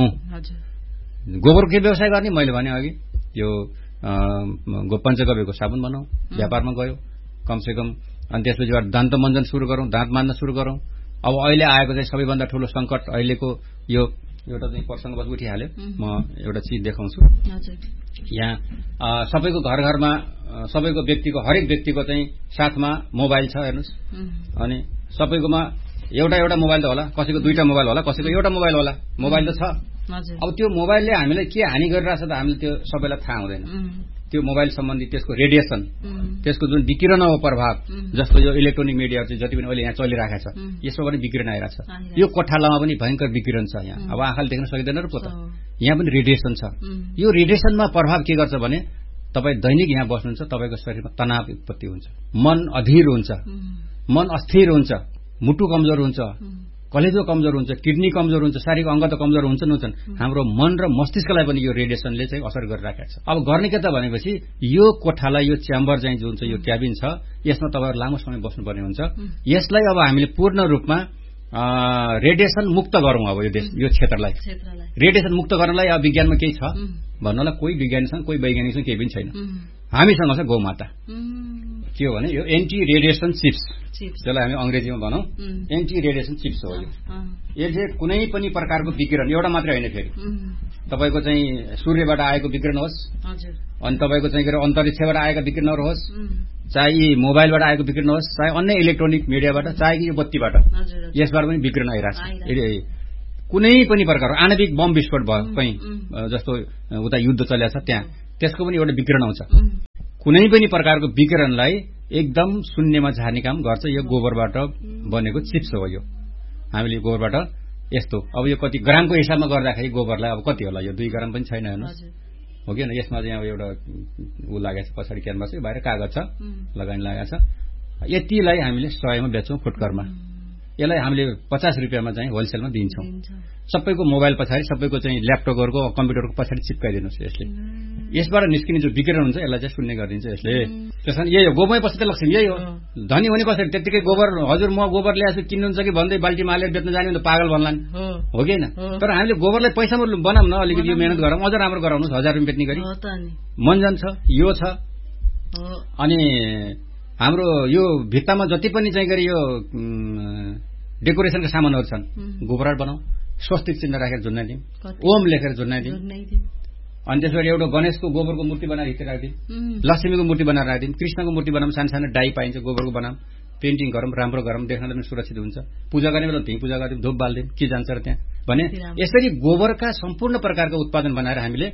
गोबरको व्यवसाय गर्ने मैले भने अघि यो पञ्चगव्यको साबुन बनाऊ व्यापारमा गयो कमसेकम अनि त्यसपछि दान्त मञ्जन सुरु गरौं दाँत मान्न सुरु गरौं अब अहिले आएको चाहिँ सबैभन्दा ठूलो संकट अहिलेको यो एउटा चाहिँ प्रसंग बस उठिहाल्यो म एउटा चीज देखाउँछु यहाँ सबैको घर घरमा सबैको व्यक्तिको हरेक व्यक्तिको चाहिँ साथमा मोबाइल छ हेर्नुस् अनि सबैकोमा एउटा एउटा मोबाइल त होला कसैको दुईटा मोबाइल होला कसैको एउटा मोबाइल होला मोबाइल त छ अब त्यो मोबाइलले हामीलाई के हानि गरिरहेछ त हामीले त्यो सबैलाई थाहा हुँदैन त्यो मोबाइल सम्बन्धी त्यसको रेडिएसन त्यसको जुन विकिरण हो प्रभाव जस्तो यो इलेक्ट्रोनिक मिडियाहरु चाहिँ जति पनि अहिले यहाँ चलिरहेको छ यसमा पनि विकिरण आइरहेछ यो कोठालामा पनि भयंकर विकिरण छ यहाँ अब आँखाले देख्न सकिदैन र पो त यहाँ पनि रेडिएसन छ यो रेडिएसनमा प्रभाव के गर्छ भने तपाईँ दैनिक यहाँ बस्नुहुन्छ, तपाईँको शरीरमा तनाव उत्पत्ति हुन्छ, मन अधीर हुन्छ, मन अस्थिर हुन्छ, मुटु कमजोर हुन्छ, कलेजो कमजोर हुन्छ, किडनी कमजोर हुन्छ, शारीरिक अंग त कमजोर हुन्छ नहुन्छन्। हाम्रो मन र मस्तिष्कलाई पनि यो रेडिएसनले चाहिँ असर गरिराखेको छ। अब गर्ने के त भनेपछि यो कोठालाई, यो च्याम्बर चाहिँ जुन चाहिँ यो क्याबिन छ, यसमा तपाईँहरू लामो समय बस्नुपर्ने हुन्छ। यसलाई अब हामीले पूर्ण रूपमा रेडिएसन मुक्त गरौँ। अब यो देश यो क्षेत्रलाई रेडिएसन मुक्त गर्नलाई अब विज्ञानमा केही छ भन्नलाई कोही विज्ञानीसँग कोही वैज्ञानिकसँग केही पनि छैन। हामीसँग छ गौमाता। के हो भने यो एन्टी रेडिएसन चिप्स, जसलाई हामी अंग्रेजीमा भनौं एन्टी रेडिएसन चिप्स हो। यो यसले कुनै पनि प्रकारको विकिरण, एउटा मात्रै होइन, फेरि तपाईको चाहिँ सूर्यबाट आएको विकिरण होस्, अनि तपाईको चाहिँ अन्तरिक्षबाट आएका विकिरणहरू होस्, चाहे मोबाइलबाट आएको विकिरण होस्, चाहे अन्य इलेक्ट्रोनिक मिडियाबाट, चाहे यो बत्तीबाट, यसबाट पनि विकिरण आइरहेको छ। कुनै पनि प्रकारको आणविक बम विस्फोट भयो कहीँ, जस्तो उता युद्ध चलेको छ त्यहाँ, त्यसको पनि एउटा विकिरण आउँछ। कुनै पनि प्रकारको विकिरणलाई एकदम शून्यमा झार्ने काम गर्छ यो गोबरबाट बनेको चिप्स हो। यो हामीले गोबरबाट यस्तो, अब यो कति ग्रामको हिसाबमा गर्दाखेरि गोबरलाई अब कति होला, यो दुई ग्राम पनि छैन हेर्नुहोस्, हो कि यसमा चाहिँ अब एउटा ऊ लागेको छ, पछाडि क्यानभास बाहिर कागज छ, लगानी लागेको छ। यतिलाई हामीले सयमा बेच्छौं फुटकरमा। यसलाई हामीले पचास रुपियाँमा चाहिँ होलसेलमा दिन्छौं। सबैको मोबाइल पछाडि, सबैको चाहिँ ल्यापटपहरुको कम्प्युटरको पछाडि चिपकाइदिनुस्। यसले यसबाट निस्किने जो विकिरण हुन्छ यसलाई चाहिँ शून्य गरिदिन्छ यसले। त्यसैले यही हो गोमै पसित लक्ष्मी, यही हो। धनी हुने कसरी त्यतिकै गोबर, हजुर म गोबर ल्याएछु किन्नुहुन्छ कि भन्दै बाल्टीमा हालेर बेच्न जाने भने त पागल भन्लान्, हो कि हैन? तर हामीले गोबरलाई पैसामा बनाऊँ न, अलिकति यो मेहनत गरौँ, अझ राम्रो गराउनुस्, हजार रुपियाँ बेच्ने गरी मन्जन छ, यो छ। अनि हाम्रो यो भित्तामा जति पनि चाहिँ गरी यो डेकोरेसनका सामानहरू छन्, गोबरबाट बनाऊ, स्वस्तिक चिन्ह राखेर झुन्नाइदिउँ, ओम लेखेर झुन्नाइदिउँ। अनि त्यसबाट एउटा गणेशको गोबरको मूर्ति बनाएर भित्र राखिदिउँ, लक्ष्मीको मूर्ति बनाएर राखिदिउँ, कृष्णको मूर्ति बनाऊँ, सानो सानो डाई पाइन्छ गोबरको बनाऊँ, पेन्टिङ गरौँ, राम्रो गरौँ, देख्नलाई पनि सुरक्षित हुन्छ। पूजा गर्ने बेला त्यही पूजा गरिदिउँ, धूप बाल्दिउँ, के जान्छ र त्यहाँ भने यसरी गोबरका सम्पूर्ण प्रकारका उत्पादन बनाएर हामीले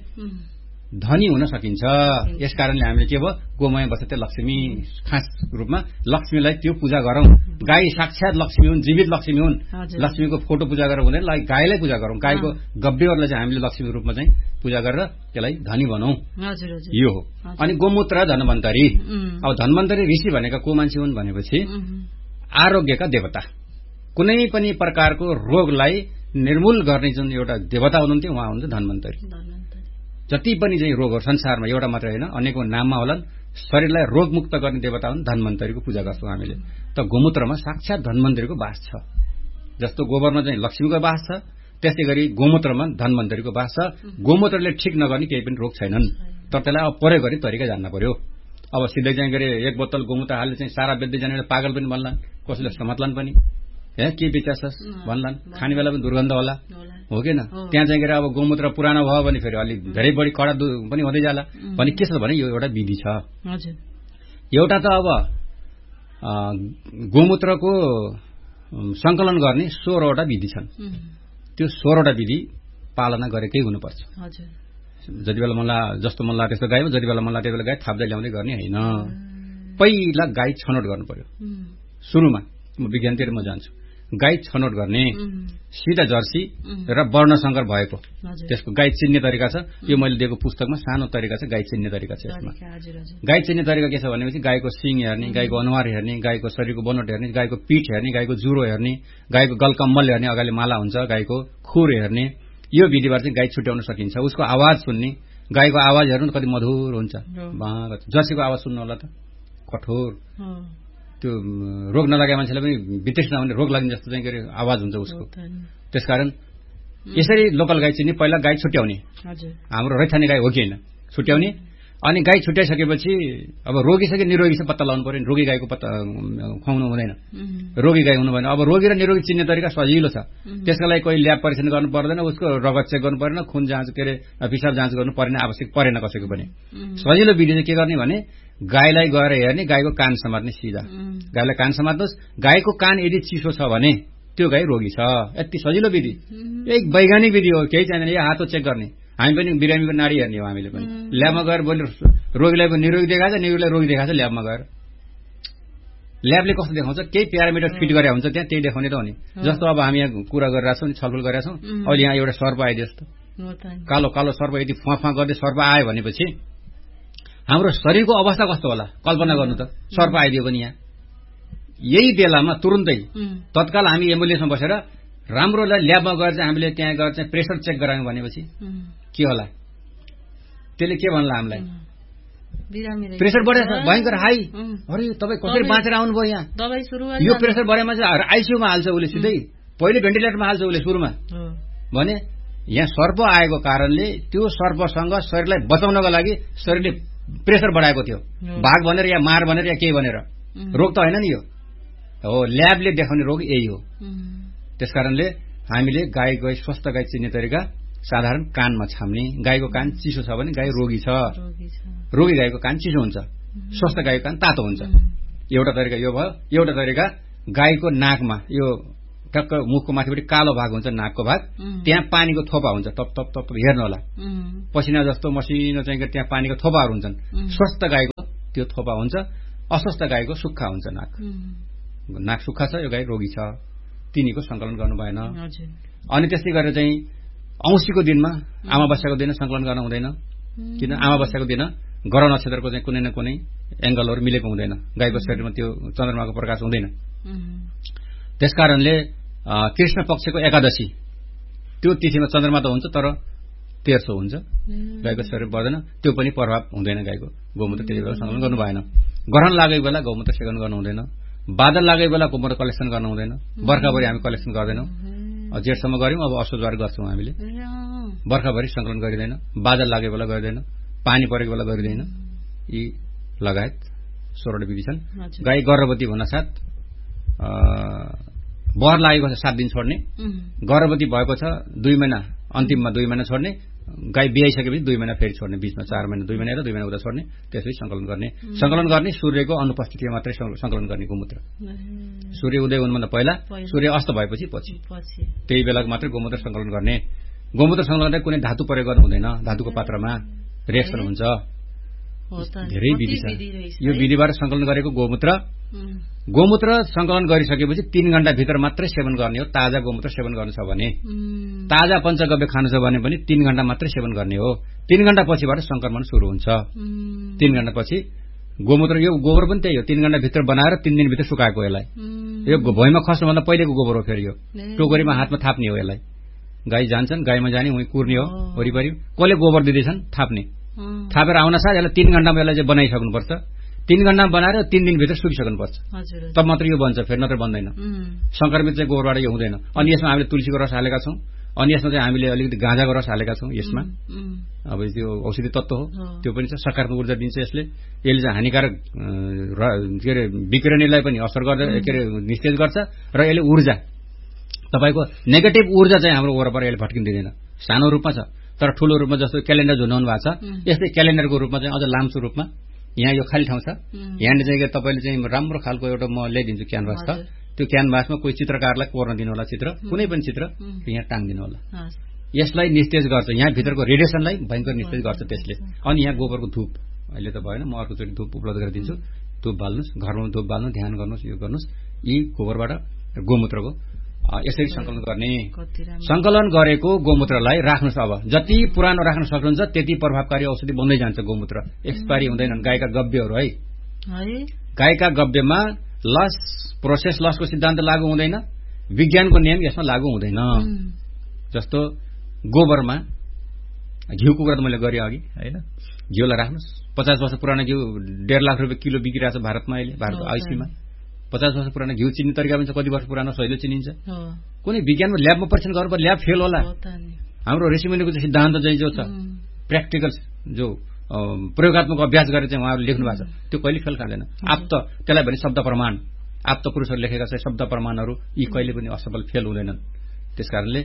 धनी हुन सकिन्छ। यसकारणले हामीले के भयो, गोमय बसते लक्ष्मी, खास रूपमा लक्ष्मीलाई त्यो पूजा गरौँ। गाई साक्षात लक्ष्मी हुन्, जीवित लक्ष्मी हुन्। लक्ष्मीको फोटो पूजा गरेर हुँदैन, गाईलाई पूजा गरौँ, गाईको गब्बेहरूलाई चाहिँ हामीले लक्ष्मीको रूपमा चाहिँ पूजा गरेर त्यसलाई धनी बनाऊ। यो हो। अनि गोमूत्र धन्वन्तरी। अब धन्वन्तरी ऋषि भनेका को मान्छे हुन् भनेपछि आरोग्यका देवता, कुनै पनि प्रकारको रोगलाई निर्मूल गर्ने जुन एउटा देवता हुनुहुन्थ्यो उहाँ हुनुहुन्छ धन्वन्तरी। जति पनि चाहिँ रोगहरू संसारमा एउटा मात्रै होइन, अनेकौं नाममा होलान्, शरीरलाई रोगमुक्त गर्ने देवता हुन्, धन्वन्तरीको पूजा गर्छौं हामीले। त गोमूत्रमा साक्षात धन्वन्तरीको वास छ। जस्तो गोबरमा चाहिँ लक्ष्मीको वास छ, त्यसै गरी गोमूत्रमा धन्वन्तरीको वास छ। गोमूत्रले ठिक नगर्ने केही पनि रोग छैनन्, तर त्यसलाई अब प्रयोग गर्ने तरिका जान्न पर्यो। अब सिधै चाहिँ गरे एक बोतल गोमूत्र हालेर चाहिँ सारा बेच्दै जाने पागल पनि भन्लान्, कसैले समत्लान् पनि, हे के बेचाछस् भन्लान्, खाने बेला पनि दुर्गन्ध होला, हो कि न? त्यहाँ चाहिँ अब गोमूत्र पुरानो भयो भने फेरि अलि धेरै बढी कडा पनि हुँदै जाला भने के छ भने यो एउटा विधि छ। एउटा त अब गोमूत्रको संकलन गर्ने सोह्रवटा विधि छन्। त्यो सोह्रवटा विधि पालना गरेकै हुनुपर्छ। जति बेला मलाई जस्तो मन लाग्यो त्यस्तो गाई, जति बेला मन लाग्यो त्यति बेला गाई थाप्दै ल्याउँदै गर्ने होइन। पहिला गाई छनौट गर्नु पर्यो। सुरुमा म विज्ञानतिर म जान्छु, गाई छनौट गर्ने, सिधा जर्सी र वर्णसंकर भएको, त्यसको गाई चिन्ने तरिका छ। यो मैले दिएको पुस्तकमा सानो तरिका छ, गाई चिन्ने तरिका छ यसमा। गाई चिन्ने तरिका के छ भनेपछि गाईको सिङ हेर्ने, गाईको अनुहार हेर्ने, गाईको शरीरको बनोट हेर्ने, गाईको पीठ हेर्ने, गाईको जुरो हेर्ने, गाईको गलकम्मल हेर्ने, अगाडि माला हुन्छ, गाईको खुर हेर्ने। यो विधिबाट चाहिँ गाई छुट्याउन सकिन्छ। उसको आवाज सुन्ने, गाईको आवाज हेर्नु कति मधुर हुन्छ। जर्सीको आवाज सुन्नु होला त कठोर, त्यो रोग नलागे मान्छेलाई पनि वितृष्णा हुने, रोग लाग्ने जस्तो चाहिँ के अरे आवाज हुन्छ उसको। त्यसकारण यसरी लोकल गाई चिन्ने, पहिला गाई छुट्याउने, हाम्रो रैथाने गाई हो कि होइन छुट्याउने। अनि गाई छुट्याइसकेपछि अब रोगी छ कि निरोगी छ पत्ता लगाउनु पर्यो। रोगी गाईको पत्ता खुवाउनु हुँदैन, रोगी गाई हुनु भएन। अब रोगी र निरोगी चिन्ने तरिका सजिलो छ। त्यसका लागि कोही ल्याब परीक्षण गर्नु पर्दैन, उसको रगत चेक गर्नु परेन, खुन जाँच के अरे पिसाब जाँच गर्नु पर्ने आवश्यक परेन कसैको पनि। सजिलो विधि चाहिँ के गर्ने भने गाईलाई गएर हेर्ने, गाईको कान समात्ने सिधा, गाईलाई कान समात्नुहोस्। गाईको कान यदि चिसो छ भने त्यो गाई रोगी छ। यति सजिलो विधि, एक वैज्ञानिक विधि हो, केही चाहिँदैन। यो हातो चेक गर्ने, हामी पनि बिरामीको नाडी हेर्ने हो हामीले पनि। ल्याबमा गएर बोले रोगीलाई पनि निरोगी देखाएको छ, निरोगीलाई रोगी देखाएको छ ल्याबमा गएर। ल्याबले कस्तो देखाउँछ, केही प्यारामिटर फिट गरे हुन्छ त्यहाँ, त्यही देखाउने त हो नि। जस्तो अब हामी यहाँ कुरा गरिरहेको छौँ, छलफल गरिरहेको छौँ, अहिले यहाँ एउटा सर्प आइदियो जस्तो, कालो कालो सर्प यदि फुवा फुवा गर्दै सर्प आयो भनेपछि हाम्रो शरीरको अवस्था कस्तो होला कल्पना गर्नु त। सर्प आइदियो पनि यहाँ यही बेलामा तुरुन्तै तत्काल हामी एम्बुलेन्समा बसेर राम्रोलाई ल्याबमा गएर चाहिँ हामीले त्यहाँ गएर चाहिँ प्रेसर चेक गरायौँ भनेपछि के होला, त्यसले के भन्ला हामीलाई, प्रेसर बढेछ भयंकर हाई, अरे तपाईँ कसरी बाँचेर आउनुभयो यहाँ, यो प्रेसर बढेमा चाहिँ आइसियूमा हाल्छ उसले, सिधै पहिले भेन्टिलेटरमा हाल्छ उसले सुरुमा भने। यहाँ सर्प आएको कारणले त्यो सर्पसँग शरीरलाई बचाउनको लागि शरीरले प्रेसर बढाएको थियो, भाग भनेर या मार भनेर या केही भनेर। रोग त होइन नि यो, हो ल्याबले देखाउने रोग यही हो। त्यसकारणले हामीले गाई गाई स्वस्थ गाई चिन्ने तरिका साधारण कानमा छाम्ने। गाईको कान चिसो छ भने गाई रोगी छ, रोगी गाईको कान चिसो हुन्छ, स्वस्थ गाईको कान तातो हुन्छ। एउटा तरिका यो भयो। एउटा तरिका गाईको नाकमा, यो टक्क मुखको माथिपट्टि कालो भाग हुन्छ नाकको भाग, त्यहाँ पानीको थोपा हुन्छ, टप टप टप हेर्नु होला, पसिना जस्तो मसिनो चाहिँ त्यहाँ पानीको थोपाहरू हुन्छन्। स्वस्थ गाईको त्यो थोपा हुन्छ, अस्वस्थ गाईको सुक्खा हुन्छ नाक। नाक सुक्खा छ यो गाई रोगी छ, तिनीको संकलन गर्नु भएन। अनि त्यस्तै गरेर चाहिँ औँसीको दिनमा अमावस्याको दिन संकलन गर्न हुँदैन, किन अमावस्याको दिन ग्रह नक्षत्रको चाहिँ कुनै न कुनै एंगलहरू मिलेको हुँदैन, गाईको शरीरमा त्यो चन्द्रमाको प्रकाश हुँदैन। त्यसकारणले कृष्ण पक्षको एकादशी त्यो तिथिमा चन्द्रमा त हुन्छ तर तेर्सो हुन्छ, गाईको शरीर बढ्दैन, त्यो पनि प्रभाव हुँदैन गाईको। गोमूत्र त्यति बेला संकलन गर्नु भएन। ग्रहण लागेको बेला गौमूत्र सेवन गर्नु हुँदैन, बादल लागेको बेला गोमूत्र कलेक्सन गर्नु हुँदैन, बर्खाभरि हामी कलेक्सन गर्दैनौँ, जेठसम्म गऱ्यौँ, अब असोजबार गर्छौँ हामीले। बर्खाभरि संकलन गरिँदैन, बादल लागेको बेला गरिँदैन, पानी परेको बेला गरिँदैन, यी लगायत सोह्रवटा विधि छन्। गाई गर्भवती हुनासाथ बहर लागेको छ सात दिन छोड्ने, गर्भवती भएको छ दुई महिना अन्तिममा दुई महिना छोड्ने, गाई बिहाइसकेपछि दुई महिना फेरि छोड्ने, बीचमा चार महिना दुई महिना र दुई महिना उता छोड्ने, त्यसपछि संकलन गर्ने। संकलन गर्ने सूर्यको अनुपस्थितिमा मात्रै संकलन गर्ने गोमूत्र। सूर्य उदय हुनुभन्दा पहिला, सूर्य अस्त भएपछि पछि, त्यही बेला मात्रै गोमूत्र संकलन गर्ने। गोमूत्र संकलन गर्दा कुनै धातु प्रयोग गर्नु हुँदैन, धातुको पात्रमा रिएक्सन हुन्छ, धेरै विधि छ। यो विधिबाट संकलन गरेको गोमूत्र, गोमूत्र संकलन गरिसकेपछि तीन घण्टा भित्र मात्रै सेवन गर्ने हो। ताजा गोमूत्र सेवन गर्नु छ भने, ताजा पञ्चगव्य खानु छ भने पनि तीन घण्टा मात्रै सेवन गर्ने हो। तीन घण्टा पछिबाट संक्रमण सुरु हुन्छ। तीन घण्टा पछि गोमूत्र, यो गोबर पनि त्यही हो, तीन घण्टा भित्र बनाएर तीन दिनभित्र सुकाएको यसलाई। यो भुइँमा खस्नुभन्दा पहिलेको गोबर हो, फेरि यो टोकरीमा हातमा थाप्ने हो। यसलाई गाई जान्छन्, गाईमा जाने उहीँ कुर्ने हो वरिपरि, कसले गोबर दिँदैछन् थाप्ने, थापेर आउन साथ यसलाई तीन घण्टामा यसलाई चाहिँ बनाइसक्नुपर्छ। तीन घण्टामा बनाएर तीन दिनभित्र सुकिसक्नुपर्छ, तब मात्र यो बन्छ, फेरि नत्र बन्दैन। संक्रमित चाहिँ गोबरबाट यो हुँदैन। अनि यसमा हामीले तुलसीको रस हालेका छौँ, अनि यसमा चाहिँ हामीले अलिकति गाँजाको रस हालेका छौँ यसमा। अब त्यो औषधि तत्व हो, त्यो पनि छ, सकारात्मक ऊर्जा दिन्छ यसले। यसले चाहिँ हानिकारक के अरे विकिरणलाई पनि असर गर्दा के अरे निस्तेज गर्छ, र यसले ऊर्जा तपाईँको नेगेटिभ ऊर्जा चाहिँ हाम्रो वरपर यसले भट्किन दिँदैन। सानो रूपमा छ तर ठूलो रूपमा, जस्तो क्यालेन्डर झुन्डाउनु भएको छ, यस्तै क्यालेन्डरको रूपमा चाहिँ अझ लाम्चो रूपमा यहाँ यो खाली ठाउँ छ, यहाँनिर चाहिँ तपाईँले चाहिँ राम्रो खालको एउटा म ल्याइदिन्छु क्यानभास छ, त्यो क्यानभासमा कोही चित्रकारलाई कोर्न दिनु होला, चित्र कुनै पनि चित्र यहाँ टाङ्दिनु होला। यसलाई निस्तेज गर्छ, यहाँ भित्रको रेडिएसनलाई भयङ्कर निस्तेज गर्छ त्यसले। अनि यहाँ गोबरको धूप, अहिले त भएन, म अर्कोचोटि धूप उपलब्ध गरिदिन्छु, धूप बाल्नुहोस्, घरमा धूप बाल्नु, ध्यान गर्नुहोस्, यो गर्नुहोस्। यी गोबरबाट गोमूत्रको यसरी संकलन गर्ने। संकलन गरेको गोमूत्रलाई राख्नुहोस्, अब जति पुरानो राख्न सक्नुहुन्छ त्यति प्रभावकारी औषधि बन्दै जान्छ गोमूत्र, एक्सपायरी हुँदैनन्। गाईका गव्यहरू है, गाईका गव्यमा लस प्रोसेस लसको सिद्धान्त लागू हुँदैन, विज्ञानको नियम यसमा लागू हुँदैन। जस्तो गोबरमा घिउको कुरा त मैले गरेँ अघि होइन, घिउलाई राख्नुहोस्, पचास वर्ष पुरानो घिउ डेढ लाख रुपियाँ किलो बिग्रिरहेको छ भारतमा अहिले, भारतको आइसीमा। पचास वर्ष पुरानो घिउ चिन्ने तरिका पनि छ, कति वर्ष पुरानो सहिलो चिनिन्छ। कुनै विज्ञानमा ल्याबमा परीक्षण गर्नु, ल्याब फेल होला। हाम्रो ऋषिमुनिको चाहिँ सिद्धान्त चाहिँ जो छ प्र्याक्टिकल, जो प्रयोगात्मक अभ्यास गरेर चाहिँ उहाँहरूले लेख्नु भएको छ, त्यो कहिले फेल खाँदैन। आप्त त्यसलाई भने शब्द प्रमाण, आप्त पुरुषहरू लेखेका छ शब्द प्रमाणहरू, यी कहिले पनि असफल फेल हुँदैनन्। त्यसकारणले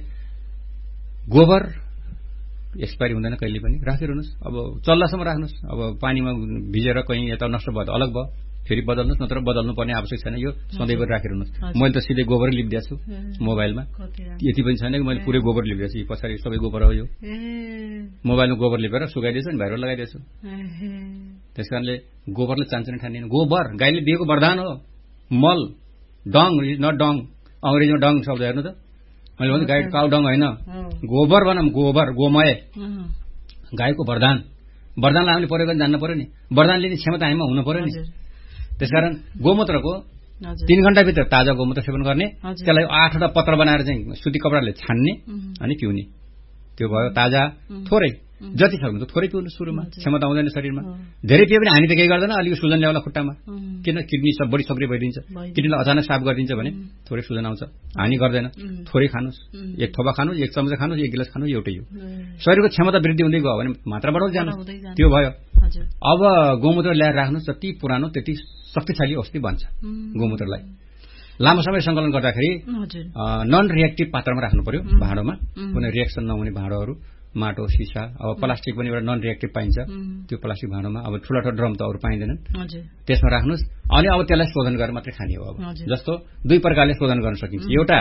गोबर एक्सपायरी हुँदैन कहिले पनि, राखिरहनुहोस्। अब चल्लासम्म राख्नुहोस्, अब पानीमा भिजेर कहीँ यता नष्ट भयो त अलग भयो, फेरि बदल्नुहोस्, नत्र बदल्नु पर्ने आवश्यक छैन, यो सधैँभरि राखिरहनुहोस्। मैले त सिधै गोबरै लिपिदिएको छु मोबाइलमा, यति पनि छैन कि मैले पुरै गोबर लिपिदिएको छु, पछाडि सबै गोबर हो यो। मोबाइलमा गोबर लिपेर सुकाइदिएछु अनि भाइरल लगाइदिएछु। त्यसकारणले गोबरले चान्चने ठान्दिनँ। गोबर गाईले दिएको वरदान हो, मल, डङ इज नट डङ, अङ्ग्रेजीमा डङ शब्द हेर्नु त, मैले भने गाई काउ डङ होइन, गोबर भनौँ, गोबर गोमय, गाईको वरदान। वरदानलाई हामीले प्रयोग गर्न जान्न पर्यो नि, वरदान लिने क्षमता हामीमा हुनु पर्यो नि। त्यसकारण गोमूत्रको तीन घण्टाभित्र ताजा गोमूत्र सेवन गर्ने, त्यसलाई आठवटा पत्र बनाएर चाहिँ सुती कपडाले छान्ने अनि पिउने। त्यो भयो ताजा, थोरै जति सक्नुहुन्छ थोरै पिउनु सुरुमा, क्षमता हुँदैन शरीरमा। धेरै पियो भने हानि त केही गर्दैन, अलिक सुजन ल्याउला खुट्टामा, किन किडनी सब बढी सक्रिय भइदिन्छ, किडनीलाई अचानक साफ गरिदिन्छ भने थोरै सुजन आउँछ, हानि गर्दैन। थोरै खानुहोस्, एक थोपा खानुहोस्, एक चम्चा खानुहोस्, एक गिलास खानुहोस्, एउटै हो। शरीरको क्षमता वृद्धि हुँदै गयो भने मात्रा बढाउँदै जानुहोस्, त्यो भयो। अब गोमूत्र ल्याएर राख्नुहोस्, जति पुरानो त्यति शक्तिशाली औषधि बन्छ गोमूत्रलाई। लामो समय सङ्कलन गर्दाखेरि नन रिएक्टिभ पात्रमा राख्नु पर्यो, भाँडोमा, कुनै रिएक्सन नहुने भाँडोहरू, माटो, सिसा, अब प्लास्टिक पनि एउटा नन रिएक्टिभ पाइन्छ, त्यो प्लास्टिक भाँडोमा। अब ठुला ठुला ड्रम त अरू पाइँदैनन्, त्यसमा राख्नुहोस् अनि अब त्यसलाई शोधन गरेर मात्रै खाने हो। अब जस्तो दुई प्रकारले शोधन गर्न सकिन्छ। एउटा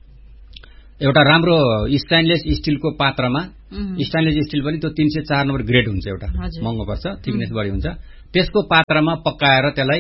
एउटा राम्रो स्टेनलेस स्टिलको पात्रमा, स्टेनलेस स्टिल पनि त्यो तीन सय चार नम्बर ग्रेड हुन्छ, एउटा महँगो पर्छ, थिकनेस बढी हुन्छ, त्यसको पात्रमा पकाएर त्यसलाई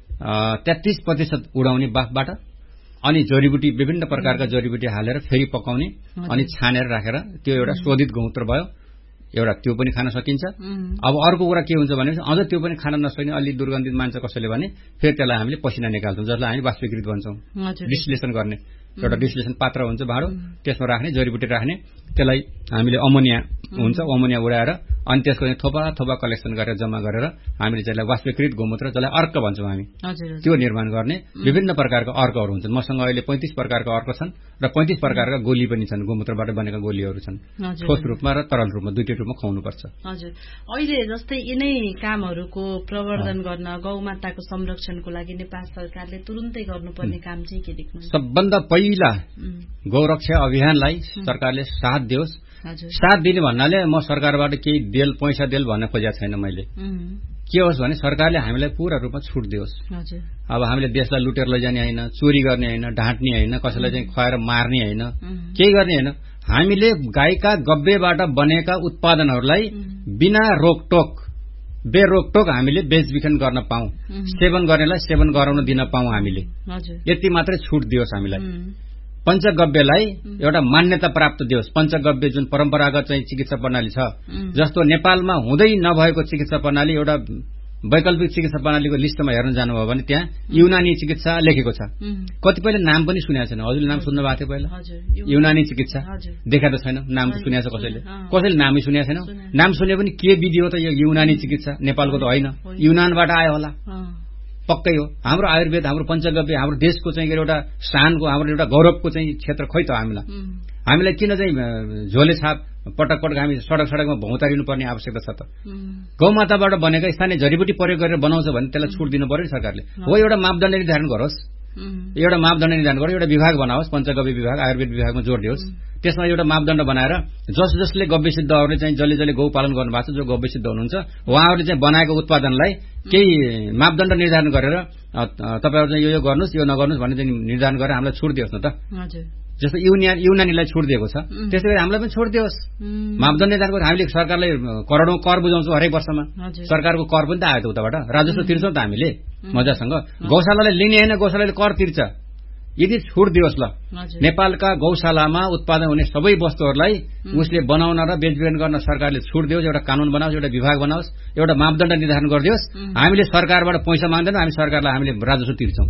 तेत्तीस प्रतिशत उडाउने बाफबाट अनि जडीबुटी विभिन्न प्रकारका जडीबुटी हालेर फेरि पकाउने अनि छानेर राखेर त्यो एउटा शोधित गोमूत्र भयो। एउटा त्यो पनि खान सकिन्छ। अब अर्को कुरा के हुन्छ भने अझ त्यो पनि खान नसक्ने अलि दुर्गन्धित मान्छ कसैले भने फेरि त्यसलाई हामीले पसिना निकाल्छौँ, जसलाई हामी वाष्पीकृत भन्छौँ, डिस्टिलेसन गर्ने एउटा डिस्टिलेसन पात्र हुन्छ भाँडो, त्यसमा राख्ने जडीबुटी राख्ने, त्यसलाई हामीले अमोनिया हुन्छ, अमोनिया उडाएर अनि त्यसको थोपा थोपा कलेक्सन गरेर जम्मा गरेर हामीले त्यसलाई वाष्पीकृत गोमूत्र, जसलाई अर्क भन्छौँ हामी, त्यो निर्माण गर्ने। विभिन्न प्रकारका अर्कहरू हुन्छन्, मसँग अहिले पैंतिस प्रकारका अर्क छन् र पैंतिस प्रकारका गोली पनि छन्, गोमूत्रबाट बनेका गोलीहरू छन्, ठोस रूपमा र तरल रूपमा दुईटै रूपमा खुवाउनुपर्छ। हजुर, अहिले जस्तै यिनै कामहरूको प्रवर्धन गर्न गौमाताको संरक्षणको लागि नेपाल सरकारले तुरुन्तै गर्नुपर्ने काम चाहिँ के देख्नुहुन्छ? सबभन्दा पहिला गौरक्षा अभियानलाई सरकारले साथ दियोस्। साथ दिने भन्नाले म सरकारबाट केही देल पैसा देल भन्न खोजेको छैन मैले। के होस् भने सरकारले हामीलाई पूरा रूपमा छुट दियोस्। अब हामीले देशलाई लुटेर लैजाने होइन, चोरी गर्ने होइन, ढाँट्ने होइन, कसैलाई चाहिँ खुवाएर मार्ने होइन, केही गर्ने होइन। हामीले गाईका गब्बेबाट बनेका उत्पादनहरूलाई बिना रोकटोक बेरोकटोक हामीले बेचबिखन गर्न पाऊँ, सेवन गर्नेलाई सेवन गराउन दिन पाऊँ हामीले, यति मात्रै छुट दियोस् हामीलाई। पञ्चगव्यलाई एउटा मान्यता प्राप्त दियोस्। पञ्चगव्य जुन परम्परागत चाहिँ चिकित्सा प्रणाली छ, जस्तो नेपालमा हुँदै नभएको चिकित्सा प्रणाली एउटा वैकल्पिक चिकित्सा प्रणालीको लिस्टमा हेर्न जानुभयो भने त्यहाँ युनानी चिकित्सा लेखेको छ। कतिपयले नाम पनि सुनेको छैन, हजुरले नाम सुन्नु भएको थियो पहिला? युनानी चिकित्सा देखाएको छैन, नाम त सुनेको छ कसैले, कसैले नामै सुनेको छैन। नाम सुने पनि के विधि हो त यो युनानी चिकित्सा? नेपालको त होइन, युनानबाट आयो होला, पक्कै हो। हाम्रो आयुर्वेद, हाम्रो पञ्चगव्य हाम्रो देशको चाहिँ एउटा शानको, हाम्रो एउटा गौरवको चाहिँ क्षेत्र खोइ त हामीलाई। हामीलाई किन चाहिँ झोले छाप पटक पटक हामी सडक सडकमा भौतारिनु पर्ने आवश्यकता छ त? गौमाताबाट बनेका स्थानीय जडीबुटी प्रयोग गरेर बनाउँछ भने त्यसलाई छुट दिनु पर्यो नि सरकारले। हो, एउटा मापदण्ड निर्धारण गरोस्, एउटा मापदण्ड निर्धारण गरोस्, एउटा विभाग बनाओस्, पञ्चगव्य विभाग, आयुर्वेद विभागमा जोड दियोस्। त्यसमा एउटा मापदण्ड बनाएर जस जसले गव्य सिद्धहरूले चाहिँ जसले जसले गौ पालन गर्नुभएको छ, जो गव्य सिद्ध हुनुहुन्छ, उहाँहरूले चाहिँ बनाएको उत्पादनलाई केही मापदण्ड निर्धारण गरेर तपाईँहरू चाहिँ यो यो गर्नुहोस्, यो नगर्नुहोस् भन्ने चाहिँ निर्धारण गरेर हामीलाई छुट दियोस् न त। जस्तो युनियन युनानीलाई छुट दिएको छ, त्यसै गरी हामीलाई पनि छुट दियोस्। मापदण्ड निर्धारण गरेर हामीले सरकारलाई करोडौं कर बुझाउँछौँ हरेक वर्षमा, सरकारको कर पनि त आयो त उताबाट, राजस्व तिर्छौँ त हामीले मजासँग। गौशालालाई लिने होइन, गौशालाले कर तिर्छ। यदि छुट दियोस् ल, नेपालका गौशालामा उत्पादन हुने सबै वस्तुहरूलाई उसले बनाउन र बेचबिखन गर्न सरकारले छुट दियोस्, एउटा कानून बनाओस्, एउटा विभाग बनाओस्, एउटा मापदण्ड निर्धारण गरिदियोस्। हामीले सरकारबाट पैसा माग्दैनौँ, हामी सरकारलाई हामीले राजस्व तिर्छौँ,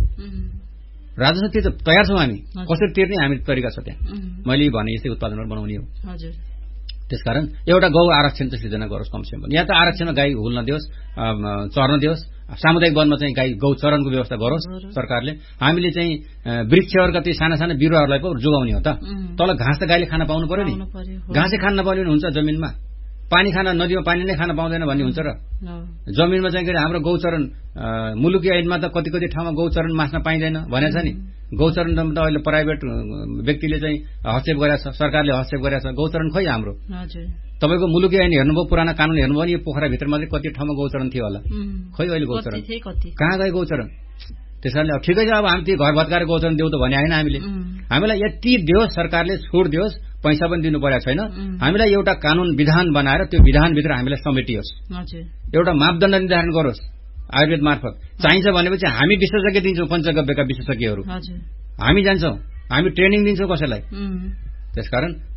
राजस्व तिर्छ तयार छौँ हामी। कसरी तिर्ने हामी तरिका छ त्यहाँ, मैले भने यस्तै उत्पादनहरू बनाउने हो। त्यसकारण एउटा गौ आरक्षण चाहिँ सृजना गरोस् कमसेकम। यहाँ त आरक्षणमा गाई हुल्न दियोस्, चर्न दियोस्, सामुदायिक वनमा चाहिँ गाई गौ चरणको व्यवस्था गरोस् सरकारले। हामीले चाहिँ वृक्षहरूका ती साना साना बिरुवाहरूलाई पो जोगाउने हो त, तल घाँस त गाईले खान पाउनु पर्यो नि, घाँसै खान नपाउने हुन्छ जमिनमा, पानी खान नदीमा पानी नै खान पाउँदैन भन्ने हुन्छ र जमिनमा चाहिँ हाम्रो गौचरण मुलुकी ऐनमा त कति कति ठाउँमा गौचरण मास्न पाइँदैन भनेछ नि। गौचरण त अहिले प्राइभेट व्यक्तिले चाहिँ हस्तक्षेप गरेको छ, सरकारले हस्तक्षेप गरेको छ। गौचरण खोइ हाम्रो तपाईँको मुलुकी ऐन हेर्नुभयो, पुराना कानून हेर्नुभयो नि, यो पोखराभित्रमा चाहिँ कति ठाउँमा गौचरण थियो होला, खोइ अहिले गौचरण कहाँ गयो गौचरण? त्यसकारणले अब ठिकै छ, अब हामी त्यो घर भत्काएर गौचरण देऊ त भने होइन हामीले। हामीलाई यति दियोस् सरकारले, छुट दियोस्, पैसा पनि दिनु परेको छैन। हामीलाई एउटा कानून विधान बनाएर त्यो विधानभित्र हामीलाई समेटियोस्, एउटा मापदण्ड निर्धारण गरोस् आयुर्वेद मार्फत। चाहिन्छ भनेपछि हामी विशेषज्ञ दिन्छौँ, पञ्चगव्यका विशेषज्ञहरू हामी जान्छौँ, हामी ट्रेनिङ दिन्छौँ कसैलाई। त्यसकारण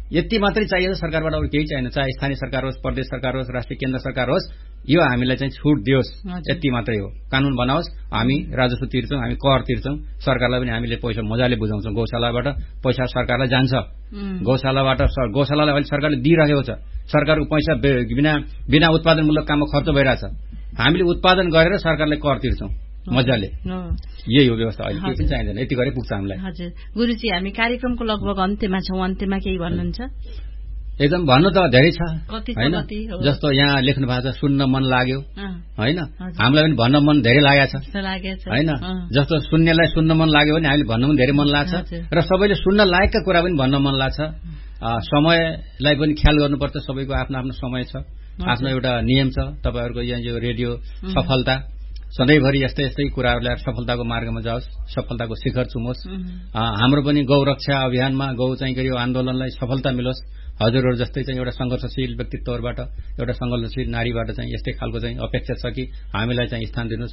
यति मात्रै चाहियो सरकारबाट, अरू केही चाहिएन। चाहे स्थानीय सरकार होस्, प्रदेश सरकार होस्, राष्ट्रिय केन्द्र सरकार होस्, यो हामीलाई चाहिँ छुट दियोस्, यति मात्रै हो। कानून बनाओस्, हामी राजस्व तिर्छौँ, हामी कर तिर्छौँ, सरकारलाई पनि हामीले पैसा मजाले बुझाउँछौँ। गौशालाबाट पैसा सरकारलाई जान्छ, गौशालाबाट गौशालालाई अहिले सरकारले दिइरहेको छ। सरकारको पैसा बिना बिना उत्पादनमूलक काममा खर्च भइरहेछ। हामीले उत्पादन गरेर सरकारलाई कर तिर्छौँ मजाले। यही हो व्यवस्था। अहिले केही पनि चाहिँदैन, यति गरे पुग्छ हामीलाई। हजुर गुरुजी, हामी कार्यक्रमको लगभग अन्त्यमा छौँ। अन्त्यमा केही भन्नुहुन्छ? एकदम भन्नु त धेरै छ हैन। जस्तो यहाँ लेख्नु भएको छ सुन्न मन लाग्यो हैन, हामीलाई पनि भन्न मन धेरै लागेको छ हैन। जस्तो सुन्नेलाई सुन्न मन लाग्यो भने हामीले भन्नु पनि धेरै मन लाग्छ र सबैले सुन्न लायकका कुरा पनि भन्न मन लाग्छ। समयलाई पनि ख्याल गर्नुपर्छ, सबैको आफ्नो आफ्नो समय छ, आफ्नो एउटा नियम छ। तपाईहरुको यहाँ यो रेडियो सफलता सधैँभरि यस्तै यस्तै कुराहरू ल्याएर सफलताको मार्गमा जाओस्, सफलताको शिखर चुमोस्। हाम्रो पनि गौ रक्षा अभियानमा गौ चाहिँ गरी आन्दोलनलाई सफलता मिलोस्। हजुरहरू जस्तै चाहिँ एउटा संघर्षशील व्यक्तित्वबाट, एउटा संघर्षशील नारीबाट चाहिँ यस्तै खालको चाहिँ अपेक्षा छ कि हामीलाई चाहिँ स्थान दिनुहोस्।